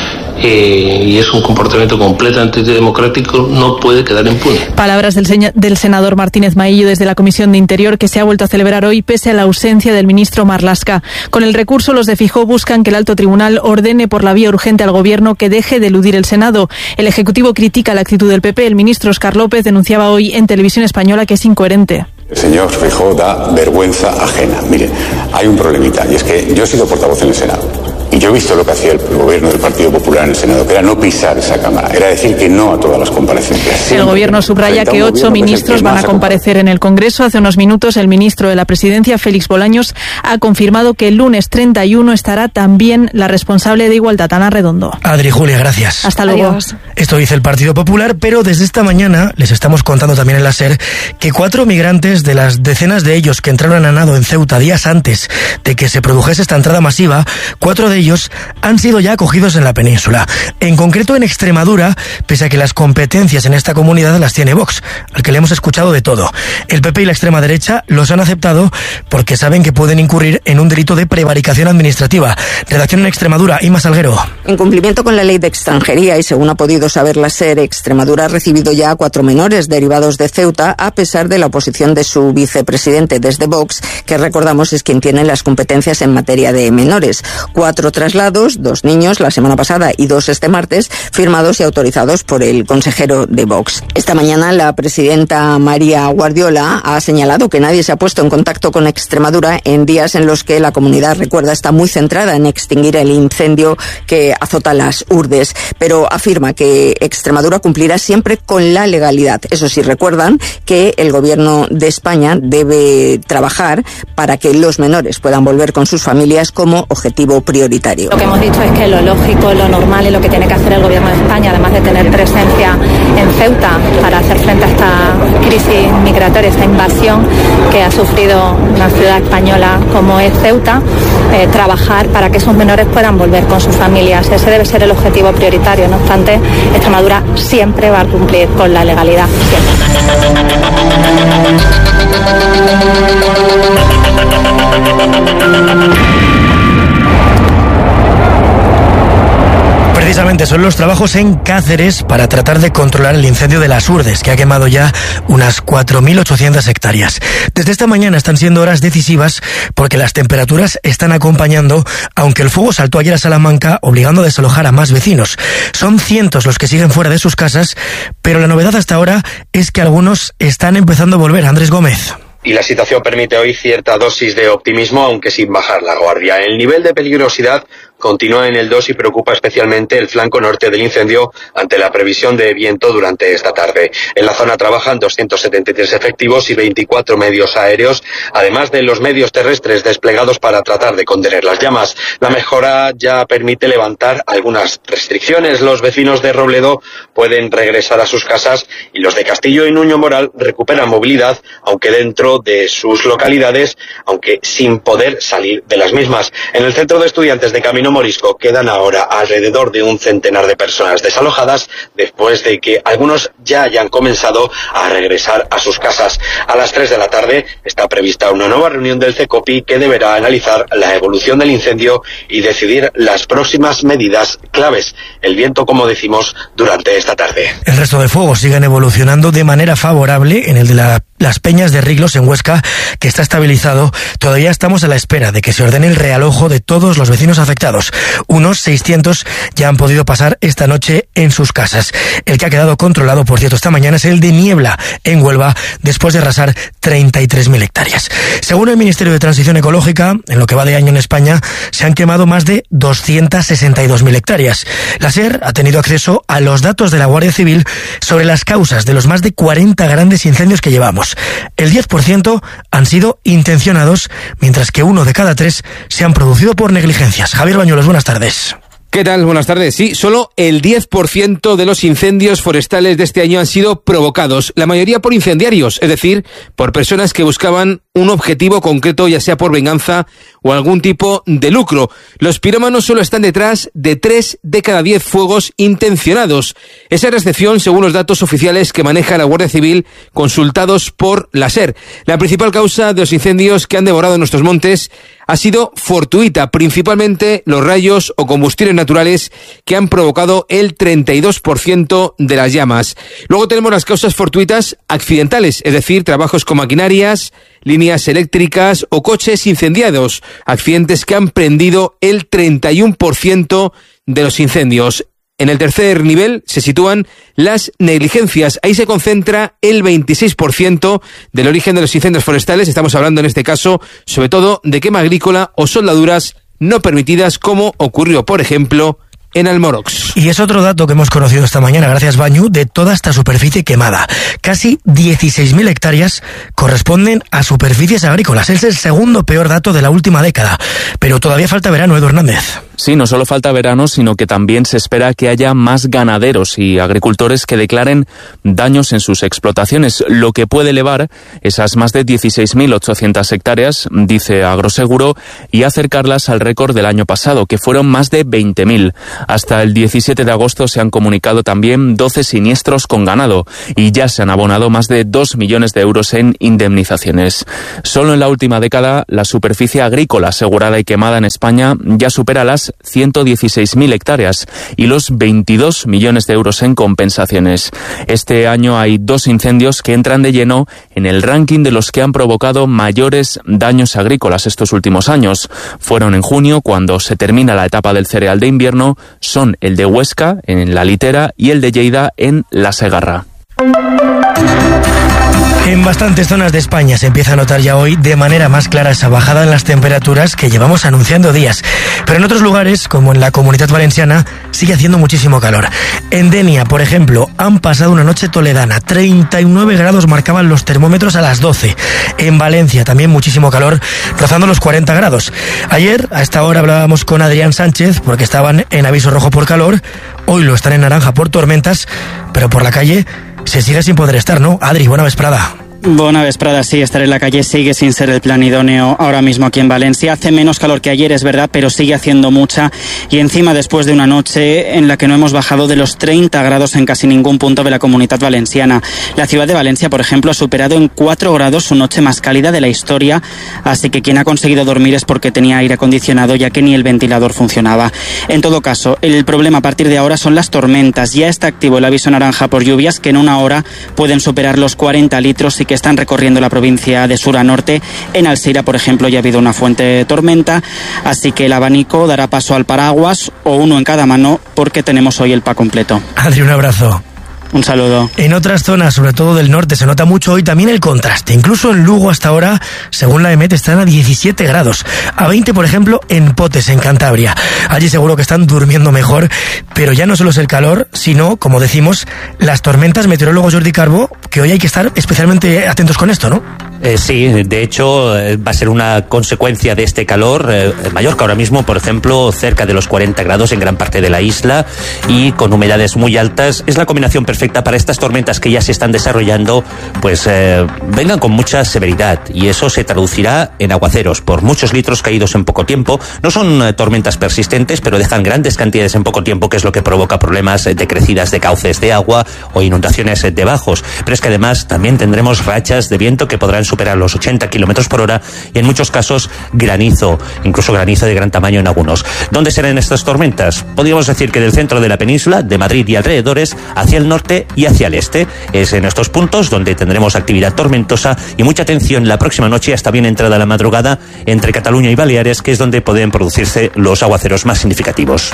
y es un comportamiento completamente antidemocrático, no puede quedar impune. Palabras del senador Martínez Maillo desde la Comisión de Interior, que se ha vuelto a celebrar hoy pese a la ausencia del ministro Marlaska. Con el recurso, los de Feijóo buscan que el alto tribunal ordene por la vía urgente al gobierno que deje de eludir el Senado. El Ejecutivo critica la actitud del PP. El ministro Óscar López denunciaba hoy en Televisión Española que es incoherente. El señor Feijóo da vergüenza ajena. Mire, hay un problemita, y es que yo he sido portavoz en el Senado. Y yo he visto lo que hacía el gobierno del Partido Popular en el Senado, que era no pisar esa Cámara, era decir que no a todas las comparecencias. El gobierno subraya que 8 ministros van a comparecer en el Congreso. Hace unos minutos el ministro de la Presidencia, Félix Bolaños, ha confirmado que el lunes 31 estará también la responsable de Igualdad, Ana Redondo. Adri, Julia, gracias. Hasta luego. Adiós. Esto dice el Partido Popular, pero desde esta mañana les estamos contando también en la SER que 4 migrantes de las decenas de ellos que entraron a nado en Ceuta días antes de que se produjese esta entrada masiva, 4 de ellos han sido ya acogidos en la península. En concreto en Extremadura, pese a que las competencias en esta comunidad las tiene Vox, al que le hemos escuchado de todo. El PP y la extrema derecha los han aceptado porque saben que pueden incurrir en un delito de prevaricación administrativa. Redacción en Extremadura, Ima Salguero. En cumplimiento con la ley de extranjería y según ha podido saber la SER, Extremadura ha recibido ya a 4 menores derivados de Ceuta a pesar de la oposición de su vicepresidente desde Vox, que recordamos es quien tiene las competencias en materia de menores. 4 traslados, 2 niños la semana pasada y 2 este martes, firmados y autorizados por el consejero de Vox. Esta mañana la presidenta María Guardiola ha señalado que nadie se ha puesto en contacto con Extremadura en días en los que la comunidad, recuerda, está muy centrada en extinguir el incendio que azota las Urdes, pero afirma que Extremadura cumplirá siempre con la legalidad. Eso sí, recuerdan que el gobierno de España debe trabajar para que los menores puedan volver con sus familias como objetivo prioritario. Lo que hemos dicho es que lo lógico, lo normal y lo que tiene que hacer el gobierno de España, además de tener presencia en Ceuta para hacer frente a esta crisis migratoria, esta invasión que ha sufrido una ciudad española como es Ceuta, trabajar para que esos menores puedan volver con sus familias. Ese debe ser el objetivo prioritario. No obstante, Extremadura siempre va a cumplir con la legalidad. Precisamente son los trabajos en Cáceres para tratar de controlar el incendio de las Urdes, que ha quemado ya unas 4.800 hectáreas. Desde esta mañana están siendo horas decisivas porque las temperaturas están acompañando, aunque el fuego saltó ayer a Salamanca, obligando a desalojar a más vecinos. Son cientos los que siguen fuera de sus casas, pero la novedad hasta ahora es que algunos están empezando a volver. Andrés Gómez. Y la situación permite hoy cierta dosis de optimismo, aunque sin bajar la guardia. El nivel de peligrosidad continúa en el 2 y preocupa especialmente el flanco norte del incendio ante la previsión de viento durante esta tarde. En la zona trabajan 273 efectivos y 24 medios aéreos, además de los medios terrestres desplegados para tratar de contener las llamas. La mejora ya permite levantar algunas restricciones. Los vecinos de Robledo pueden regresar a sus casas y los de Castillo y Nuño Moral recuperan movilidad, aunque dentro de sus localidades, aunque sin poder salir de las mismas. En el centro de estudiantes de Camino Morisco quedan ahora alrededor de un centenar de personas desalojadas después de que algunos ya hayan comenzado a regresar a sus casas. A las 3 de la tarde está prevista una nueva reunión del CECOPI que deberá analizar la evolución del incendio y decidir las próximas medidas claves. El viento, como decimos, durante esta tarde. El resto de fuegos siguen evolucionando de manera favorable. En el de las Peñas de Riglos, en Huesca, que está estabilizado. Todavía estamos a la espera de que se ordene el realojo de todos los vecinos afectados. Unos 600 ya han podido pasar esta noche en sus casas. El que ha quedado controlado, por cierto, esta mañana es el de Niebla, en Huelva, después de arrasar 33.000 hectáreas. Según el Ministerio de Transición Ecológica, en lo que va de año en España, se han quemado más de 262.000 hectáreas. La SER ha tenido acceso a los datos de la Guardia Civil sobre las causas de los más de 40 grandes incendios que llevamos. El 10% han sido intencionados, mientras que 1 de cada 3 se han producido por negligencias. Javier Bañuelos, buenas tardes. ¿Qué tal? Buenas tardes. Sí, solo el 10% de los incendios forestales de este año han sido provocados, la mayoría por incendiarios, es decir, por personas que buscaban un objetivo concreto, ya sea por venganza o algún tipo de lucro. Los pirómanos solo están detrás de 3 de cada 10 fuegos intencionados. Esa es la excepción según los datos oficiales que maneja la Guardia Civil consultados por la SER. La principal causa de los incendios que han devorado nuestros montes ha sido fortuita, principalmente los rayos o combustibles naturales que han provocado el 32% de las llamas. Luego tenemos las causas fortuitas accidentales, es decir, trabajos con maquinarias, líneas eléctricas o coches incendiados, accidentes que han prendido el 31% de los incendios. En el tercer nivel se sitúan las negligencias. Ahí se concentra el 26% del origen de los incendios forestales. Estamos hablando en este caso sobre todo de quema agrícola o soldaduras no permitidas, como ocurrió, por ejemplo, en Almorox. Y es otro dato que hemos conocido esta mañana, gracias Bañu, de toda esta superficie quemada. Casi 16.000 hectáreas corresponden a superficies agrícolas. Es el segundo peor dato de la última década. Pero todavía falta verano, Edu Hernández. Sí, no solo falta verano, sino que también se espera que haya más ganaderos y agricultores que declaren daños en sus explotaciones, lo que puede elevar esas más de 16.800 hectáreas, dice Agroseguro, y acercarlas al récord del año pasado, que fueron más de 20.000. Hasta el 17 de agosto se han comunicado también 12 siniestros con ganado y ya se han abonado más de 2 millones de euros en indemnizaciones. Solo en la última década, la superficie agrícola asegurada y quemada en España ya supera las 116.000 hectáreas y los 22 millones de euros en compensaciones. Este año hay 2 incendios que entran de lleno en el ranking de los que han provocado mayores daños agrícolas estos últimos años. Fueron en junio, cuando se termina la etapa del cereal de invierno, son el de Huesca, en la Litera, y el de Lleida, en la Segarra. En bastantes zonas de España se empieza a notar ya hoy de manera más clara esa bajada en las temperaturas que llevamos anunciando días. Pero en otros lugares, como en la Comunidad Valenciana, sigue haciendo muchísimo calor. En Denia, por ejemplo, han pasado una noche toledana. 39 grados marcaban los termómetros a las 12. En Valencia también muchísimo calor, rozando los 40 grados. Ayer, a esta hora, hablábamos con Adrián Sánchez porque estaban en aviso rojo por calor. Hoy lo están en naranja por tormentas, pero por la calle se sigue sin poder estar, ¿no? Adri, buena vesprada. Buena vesprada, sí, estar en la calle sigue sin ser el plan idóneo ahora mismo aquí en Valencia. Hace menos calor que ayer, es verdad, pero sigue haciendo mucha. Y encima, después de una noche en la que no hemos bajado de los 30 grados en casi ningún punto de la Comunidad Valenciana. La ciudad de Valencia, por ejemplo, ha superado en 4 grados su noche más cálida de la historia. Así que quien ha conseguido dormir es porque tenía aire acondicionado, ya que ni el ventilador funcionaba. En todo caso, el problema a partir de ahora son las tormentas. Ya está activo el aviso naranja por lluvias, que en una hora pueden superar los 40 litros y que están recorriendo la provincia de sur a norte. En Alcira, por ejemplo, ya ha habido una fuerte tormenta, así que el abanico dará paso al paraguas o uno en cada mano, porque tenemos hoy el pack completo. Adri, un abrazo. Un saludo. En otras zonas, sobre todo del norte, se nota mucho hoy también el contraste. Incluso en Lugo hasta ahora, según la EMET, están a 17 grados. A 20, por ejemplo, en Potes, en Cantabria. Allí seguro que están durmiendo mejor, pero ya no solo es el calor, sino, como decimos, las tormentas. Meteorólogo Jordi Carbo, que hoy hay que estar especialmente atentos con esto, ¿no? Sí, de hecho va a ser una consecuencia de este calor. Mallorca ahora mismo, por ejemplo, cerca de los 40 grados en gran parte de la isla y con humedades muy altas. Es la combinación perfecta para estas tormentas que ya se están desarrollando, pues vengan con mucha severidad, y eso se traducirá en aguaceros por muchos litros caídos en poco tiempo. No son tormentas persistentes, pero dejan grandes cantidades en poco tiempo, que es lo que provoca problemas de crecidas de cauces de agua o inundaciones de bajos. Pero es que además también tendremos rachas de viento que podrán superar los 80 kilómetros por hora y en muchos casos granizo, incluso granizo de gran tamaño en algunos. ¿Dónde serán estas tormentas? Podríamos decir que del centro de la península, de Madrid y alrededores, hacia el norte y hacia el este. Es en estos puntos donde tendremos actividad tormentosa y mucha atención la próxima noche hasta bien entrada la madrugada entre Cataluña y Baleares, que es donde pueden producirse los aguaceros más significativos.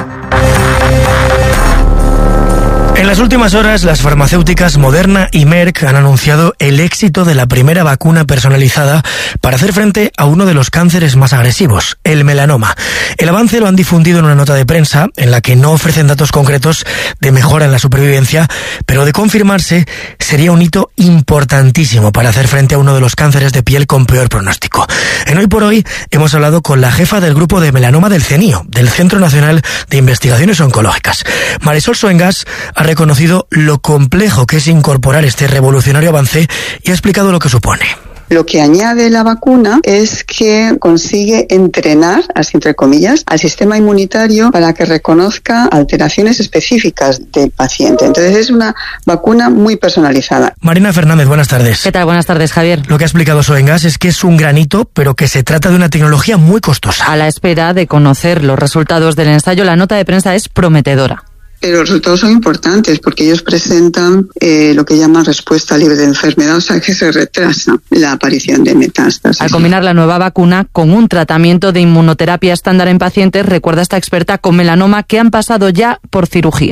En las últimas horas, las farmacéuticas Moderna y Merck han anunciado el éxito de la primera vacuna personalizada para hacer frente a uno de los cánceres más agresivos, el melanoma. El avance lo han difundido en una nota de prensa en la que no ofrecen datos concretos de mejora en la supervivencia, pero de confirmarse sería un hito importantísimo para hacer frente a uno de los cánceres de piel con peor pronóstico. En Hoy por Hoy hemos hablado con la jefa del grupo de melanoma del CENIO, del Centro Nacional de Investigaciones Oncológicas. Marisol Soengas ha reconocido lo complejo que es incorporar este revolucionario avance y ha explicado lo que supone. Lo que añade la vacuna es que consigue entrenar, así entre comillas, al sistema inmunitario para que reconozca alteraciones específicas del paciente. Entonces es una vacuna muy personalizada. Marina Fernández, buenas tardes. ¿Qué tal? Buenas tardes, Javier. Lo que ha explicado Soengas es que es un granito, pero que se trata de una tecnología muy costosa. A la espera de conocer los resultados del ensayo, la nota de prensa es prometedora. Pero los resultados son importantes porque ellos presentan lo que llaman respuesta libre de enfermedad, o sea que se retrasa la aparición de metástasis. Al combinar la nueva vacuna con un tratamiento de inmunoterapia estándar en pacientes, recuerda esta experta, con melanoma que han pasado ya por cirugía.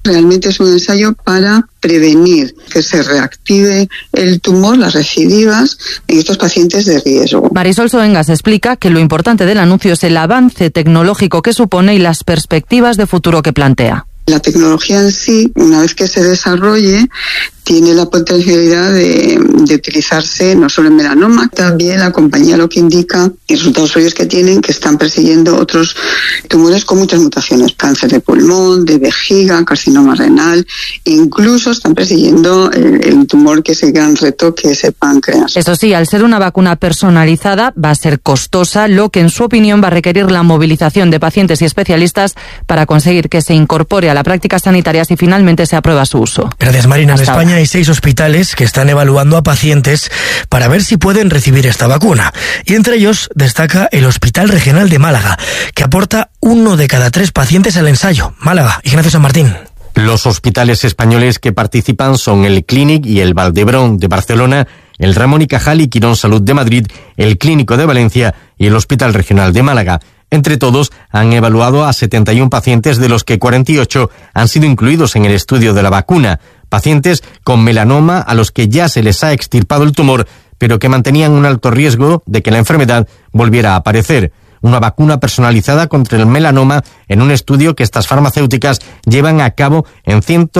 Realmente es un ensayo para prevenir que se reactive el tumor, las recidivas, en estos pacientes de riesgo. Marisol Soengas explica que lo importante del anuncio es el avance tecnológico que supone y las perspectivas de futuro que plantea. La tecnología en sí, una vez que se desarrolle, tiene la potencialidad de utilizarse no solo en melanoma, también la compañía lo que indica, y resultados suyos que tienen, que están persiguiendo otros tumores con muchas mutaciones, cáncer de pulmón, de vejiga, carcinoma renal, incluso están persiguiendo el tumor que es el gran reto, que es el páncreas. Eso sí, al ser una vacuna personalizada, va a ser costosa, lo que en su opinión va a requerir la movilización de pacientes y especialistas para conseguir que se incorpore a la práctica sanitaria si finalmente se aprueba su uso. Gracias, Marina. En España hay 6 hospitales que están evaluando a pacientes para ver si pueden recibir esta vacuna. Y entre ellos destaca el Hospital Regional de Málaga, que aporta 1 de cada 3 pacientes al ensayo. Málaga, Ignacio San Martín. Los hospitales españoles que participan son el Clínic y el Valdebrón de Barcelona, el Ramón y Cajal y Quirón Salud de Madrid, el Clínico de Valencia y el Hospital Regional de Málaga. Entre todos, han evaluado a 71 pacientes, de los que 48 han sido incluidos en el estudio de la vacuna. Pacientes con melanoma a los que ya se les ha extirpado el tumor, pero que mantenían un alto riesgo de que la enfermedad volviera a aparecer. Una vacuna personalizada contra el melanoma en un estudio que estas farmacéuticas llevan a cabo en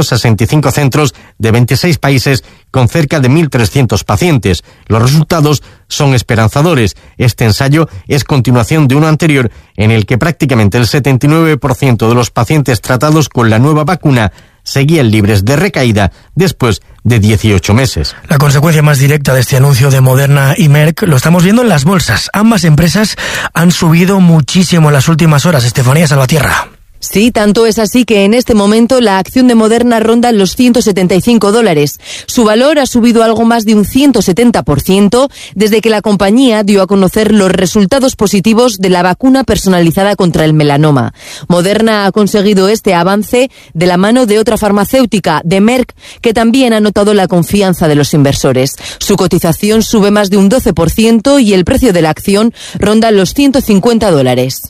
165 centros de 26 países con cerca de 1.300 pacientes. Los resultados son esperanzadores. Este ensayo es continuación de uno anterior en el que prácticamente el 79% de los pacientes tratados con la nueva vacuna seguían libres de recaída después de 18 meses. La consecuencia más directa de este anuncio de Moderna y Merck lo estamos viendo en las bolsas. Ambas empresas han subido muchísimo en las últimas horas. Estefanía Salvatierra. Sí, tanto es así que en este momento la acción de Moderna ronda los $175. Su valor ha subido algo más de un 170% desde que la compañía dio a conocer los resultados positivos de la vacuna personalizada contra el melanoma. Moderna ha conseguido este avance de la mano de otra farmacéutica, de Merck, que también ha notado la confianza de los inversores. Su cotización sube más de un 12% y el precio de la acción ronda los $150.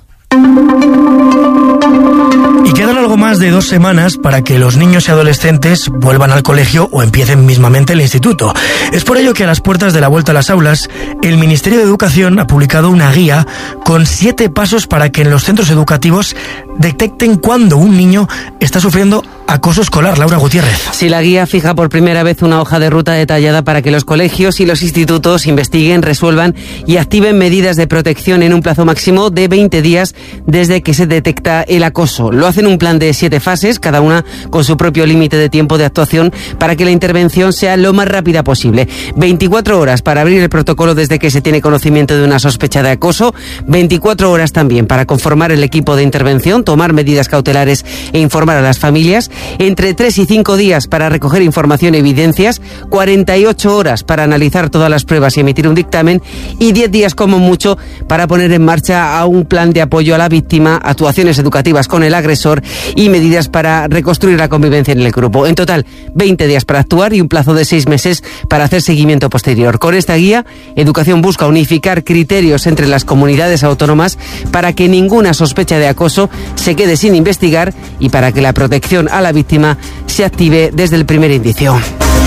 Y quedan algo más de 2 semanas para que los niños y adolescentes vuelvan al colegio o empiecen mismamente el instituto. Es por ello que a las puertas de la vuelta a las aulas, el Ministerio de Educación ha publicado una guía con 7 pasos para que en los centros educativos detecten cuando un niño está sufriendo acoso escolar. Laura Gutiérrez. Sí, la guía fija por primera vez una hoja de ruta detallada para que los colegios y los institutos investiguen, resuelvan y activen medidas de protección en un plazo máximo de 20 días desde que se detecta el acoso. Lo hacen un plan de 7 fases, cada una con su propio límite de tiempo de actuación para que la intervención sea lo más rápida posible. 24 horas para abrir el protocolo desde que se tiene conocimiento de una sospecha de acoso, 24 horas también para conformar el equipo de intervención, tomar medidas cautelares e informar a las familias, entre 3 y 5 días para recoger información y evidencias, 48 horas para analizar todas las pruebas y emitir un dictamen y 10 días como mucho para poner en marcha a un plan de apoyo a la víctima, actuaciones educativas con el agresor y medidas para reconstruir la convivencia en el grupo. En total, 20 días para actuar y un plazo de 6 meses para hacer seguimiento posterior. Con esta guía, Educación busca unificar criterios entre las comunidades autónomas para que ninguna sospecha de acoso se quede sin investigar y para que la protección a la víctima se active desde el primer indicio.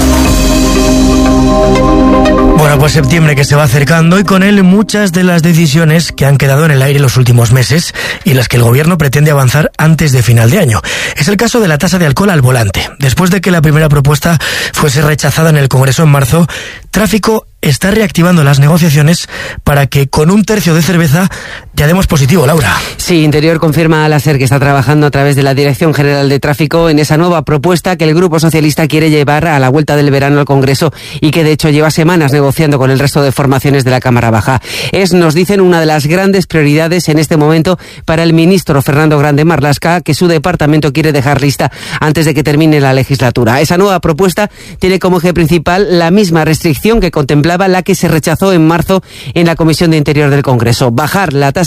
Bueno, pues septiembre que se va acercando y con él muchas de las decisiones que han quedado en el aire los últimos meses y las que el gobierno pretende avanzar antes de final de año. Es el caso de la tasa de alcohol al volante. Después de que la primera propuesta fuese rechazada en el Congreso en marzo, Tráfico está reactivando las negociaciones para que con 1/3 de cerveza ya demos positivo, Laura. Sí, Interior confirma a la SER que está trabajando a través de la Dirección General de Tráfico en esa nueva propuesta que el Grupo Socialista quiere llevar a la vuelta del verano al Congreso y que de hecho lleva semanas negociando con el resto de formaciones de la Cámara Baja. Es, nos dicen, una de las grandes prioridades en este momento para el ministro Fernando Grande Marlaska, que su departamento quiere dejar lista antes de que termine la legislatura. Esa nueva propuesta tiene como eje principal la misma restricción que contemplaba la que se rechazó en marzo en la Comisión de Interior del Congreso: bajar la tasa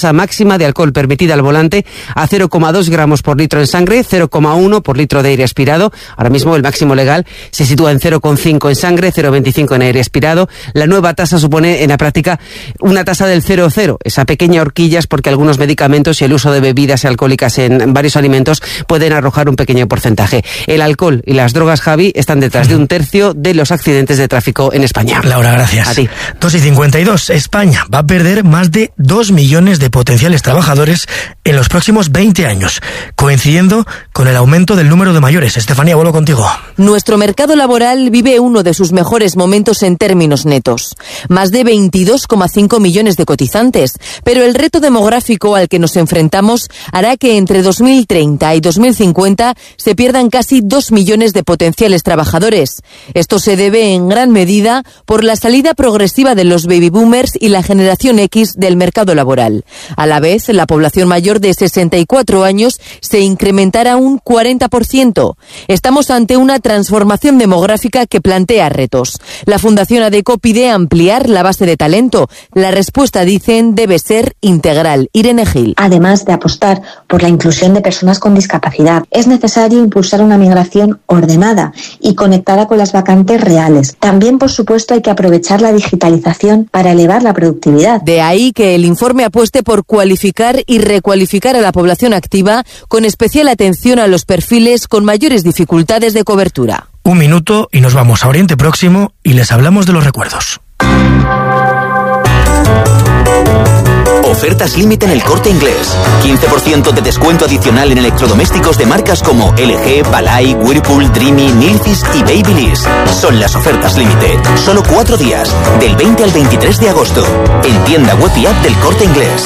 tasa máxima de alcohol permitida al volante a 0,2 gramos por litro en sangre, 0,1 por litro de aire expirado. Ahora mismo el máximo legal se sitúa en 0,5 en sangre, 0,25 en aire expirado. La nueva tasa supone en la práctica una tasa del 0,0. Esa pequeña horquilla es porque algunos medicamentos y el uso de bebidas alcohólicas en varios alimentos pueden arrojar un pequeño porcentaje. El alcohol y las drogas, Javi, están detrás de 1/3 de los accidentes de tráfico en España. Laura, gracias. A ti. 2:52. España va a perder más de 2 millones de potenciales trabajadores en los próximos 20 años, coincidiendo con el aumento del número de mayores. Estefanía, vuelvo contigo. Nuestro mercado laboral vive uno de sus mejores momentos en términos netos. Más de 22,5 millones de cotizantes, pero el reto demográfico al que nos enfrentamos hará que entre 2030 y 2050 se pierdan casi 2 millones de potenciales trabajadores. Esto se debe en gran medida por la salida progresiva de los baby boomers y la generación X del mercado laboral. A la vez, la población mayor de 64 años se incrementará un 40%. Estamos ante una transformación demográfica que plantea retos. La Fundación ADECO pide ampliar la base de talento. La respuesta, dicen, debe ser integral. Irene Gil. Además de apostar por la inclusión de personas con discapacidad, es necesario impulsar una migración ordenada y conectada con las vacantes reales. También, por supuesto, hay que aprovechar la digitalización para elevar la productividad. De ahí que el informe apueste por cualificar y recualificar a la población activa, con especial atención a los perfiles con mayores dificultades de cobertura. 1 minuto y nos vamos a Oriente Próximo y les hablamos de los recuerdos. Ofertas límite en El Corte Inglés. 15% de descuento adicional en electrodomésticos de marcas como LG, Balay, Whirlpool, Dreamy, Nilfisk y Babyliss. Son las ofertas límite. Solo 4 días, del 20 al 23 de agosto. En tienda web y app del Corte Inglés.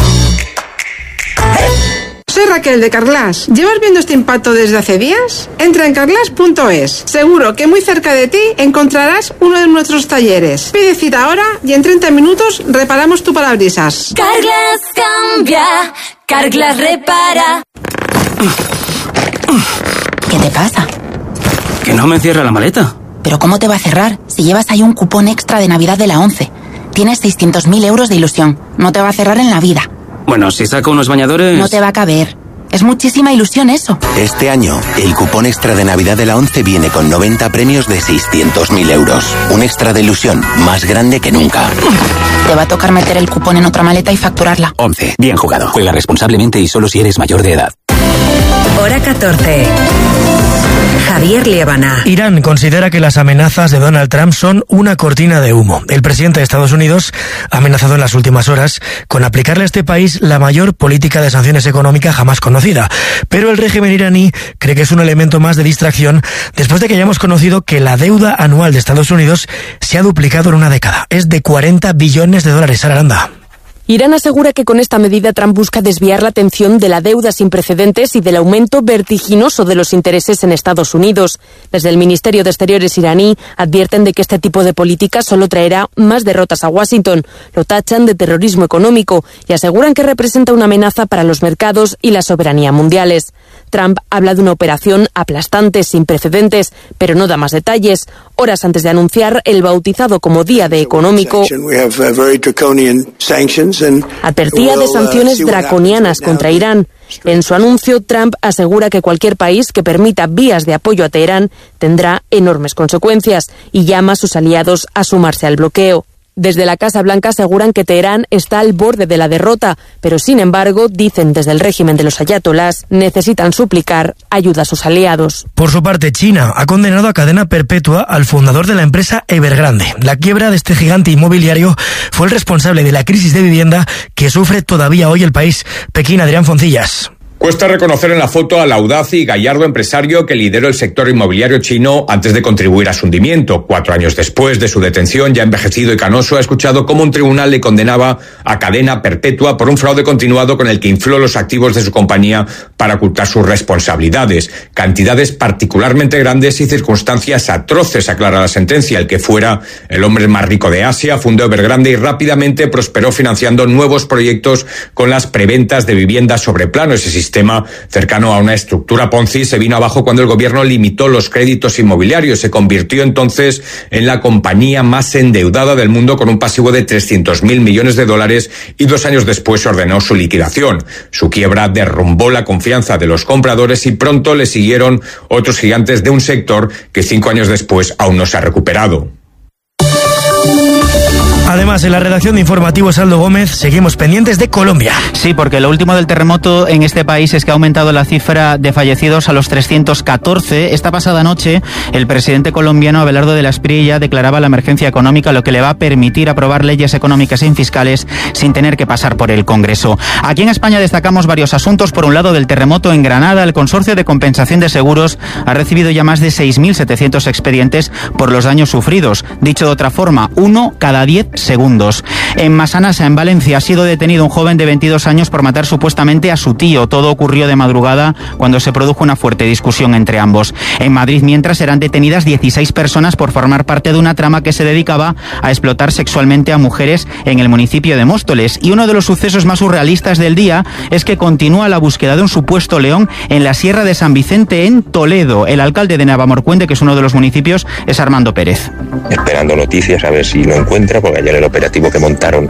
Soy Raquel de Carglass. ¿Llevas viendo este impacto desde hace días? Entra en carglass.es. Seguro que muy cerca de ti encontrarás uno de nuestros talleres. Pide cita ahora y en 30 minutos reparamos tu parabrisas. Carglass cambia, Carglass repara. ¿Qué te pasa? Que no me cierra la maleta. ¿Pero cómo te va a cerrar si llevas ahí un cupón extra de Navidad de la 11? Tienes 600.000 euros de ilusión. No te va a cerrar en la vida. Bueno, si saco unos bañadores... No te va a caber. Es muchísima ilusión eso. Este año, el cupón extra de Navidad de la 11 viene con 90 premios de 600.000 euros. Un extra de ilusión más grande que nunca. Te va a tocar meter el cupón en otra maleta y facturarla. 11. Bien jugado. Juega responsablemente y solo si eres mayor de edad. Hora 14. Javier Liébana. Irán considera que las amenazas de Donald Trump son una cortina de humo. El presidente de Estados Unidos ha amenazado en las últimas horas con aplicarle a este país la mayor política de sanciones económicas jamás conocida. Pero el régimen iraní cree que es un elemento más de distracción después de que hayamos conocido que la deuda anual de Estados Unidos se ha duplicado en una década. Es de 40 billones de dólares. Sara Aranda. Irán asegura que con esta medida Trump busca desviar la atención de la deuda sin precedentes y del aumento vertiginoso de los intereses en Estados Unidos. Desde el Ministerio de Exteriores iraní advierten de que este tipo de política solo traerá más derrotas a Washington. Lo tachan de terrorismo económico y aseguran que representa una amenaza para los mercados y la soberanía mundiales. Trump habla de una operación aplastante, sin precedentes, pero no da más detalles. Horas antes de anunciar el bautizado como Día D económico, advertía de sanciones draconianas contra Irán. En su anuncio, Trump asegura que cualquier país que permita vías de apoyo a Teherán tendrá enormes consecuencias y llama a sus aliados a sumarse al bloqueo. Desde la Casa Blanca aseguran que Teherán está al borde de la derrota, pero sin embargo, dicen desde el régimen de los ayatolás, necesitan suplicar ayuda a sus aliados. Por su parte, China ha condenado a cadena perpetua al fundador de la empresa Evergrande. La quiebra de este gigante inmobiliario fue el responsable de la crisis de vivienda que sufre todavía hoy el país. Pekín, Adrián Foncillas. Cuesta reconocer en la foto al audaz y gallardo empresario que lideró el sector inmobiliario chino antes de contribuir a su hundimiento. 4 años después de su detención, ya envejecido y canoso, ha escuchado cómo un tribunal le condenaba a cadena perpetua por un fraude continuado con el que infló los activos de su compañía para ocultar sus responsabilidades. Cantidades particularmente grandes y circunstancias atroces, aclara la sentencia. El que fuera el hombre más rico de Asia fundó Evergrande y rápidamente prosperó financiando nuevos proyectos con las preventas de viviendas sobre plano. Ese sistema sistema cercano a una estructura Ponzi se vino abajo cuando el gobierno limitó los créditos inmobiliarios. Se convirtió entonces en la compañía más endeudada del mundo con un pasivo de 300.000 millones de dólares y 2 años después ordenó su liquidación. Su quiebra derrumbó la confianza de los compradores y pronto le siguieron otros gigantes de un sector que 5 años después aún no se ha recuperado. Además, en la redacción de Informativos Aldo Gómez seguimos pendientes de Colombia. Sí, porque lo último del terremoto en este país es que ha aumentado la cifra de fallecidos a los 314. Esta pasada noche, el presidente colombiano Abelardo de la Espriella declaraba la emergencia económica, lo que le va a permitir aprobar leyes económicas y fiscales sin tener que pasar por el Congreso. Aquí en España destacamos varios asuntos. Por un lado, del terremoto en Granada, el Consorcio de Compensación de Seguros ha recibido ya más de 6.700 expedientes por los daños sufridos. Dicho de otra forma, 1 cada 10 segundos. En Massanassa, en Valencia, ha sido detenido un joven de 22 años por matar supuestamente a su tío. Todo ocurrió de madrugada cuando se produjo una fuerte discusión entre ambos. En Madrid, mientras, serán detenidas 16 personas por formar parte de una trama que se dedicaba a explotar sexualmente a mujeres en el municipio de Móstoles. Y uno de los sucesos más surrealistas del día es que continúa la búsqueda de un supuesto león en la Sierra de San Vicente, en Toledo. El alcalde de Navalmoruende, que es uno de los municipios, es Armando Pérez. Esperando noticias a ver si lo encuentra, porque ayer el operativo que montaron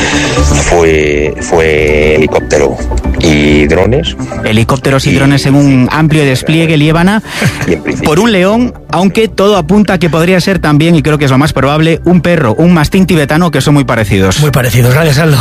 fue helicóptero y drones. Helicópteros y drones en un amplio despliegue, Liébana, por un león, aunque todo apunta a que podría ser también, y creo que es lo más probable, un perro, un mastín tibetano, que son muy parecidos. Muy parecidos, gracias Aldo.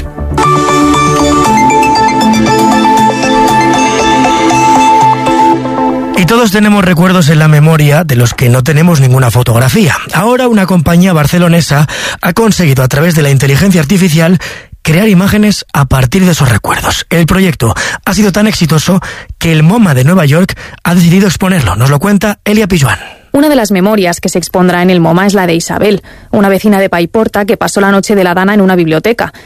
Y todos tenemos recuerdos en la memoria de los que no tenemos ninguna fotografía. Ahora una compañía barcelonesa ha conseguido a través de la inteligencia artificial crear imágenes a partir de esos recuerdos. El proyecto ha sido tan exitoso que el MoMA de Nueva York ha decidido exponerlo. Nos lo cuenta Elia Pijuan. Una de las memorias que se expondrá en el MoMA es la de Isabel, una vecina de Paiporta que pasó la noche de la Dana en una biblioteca.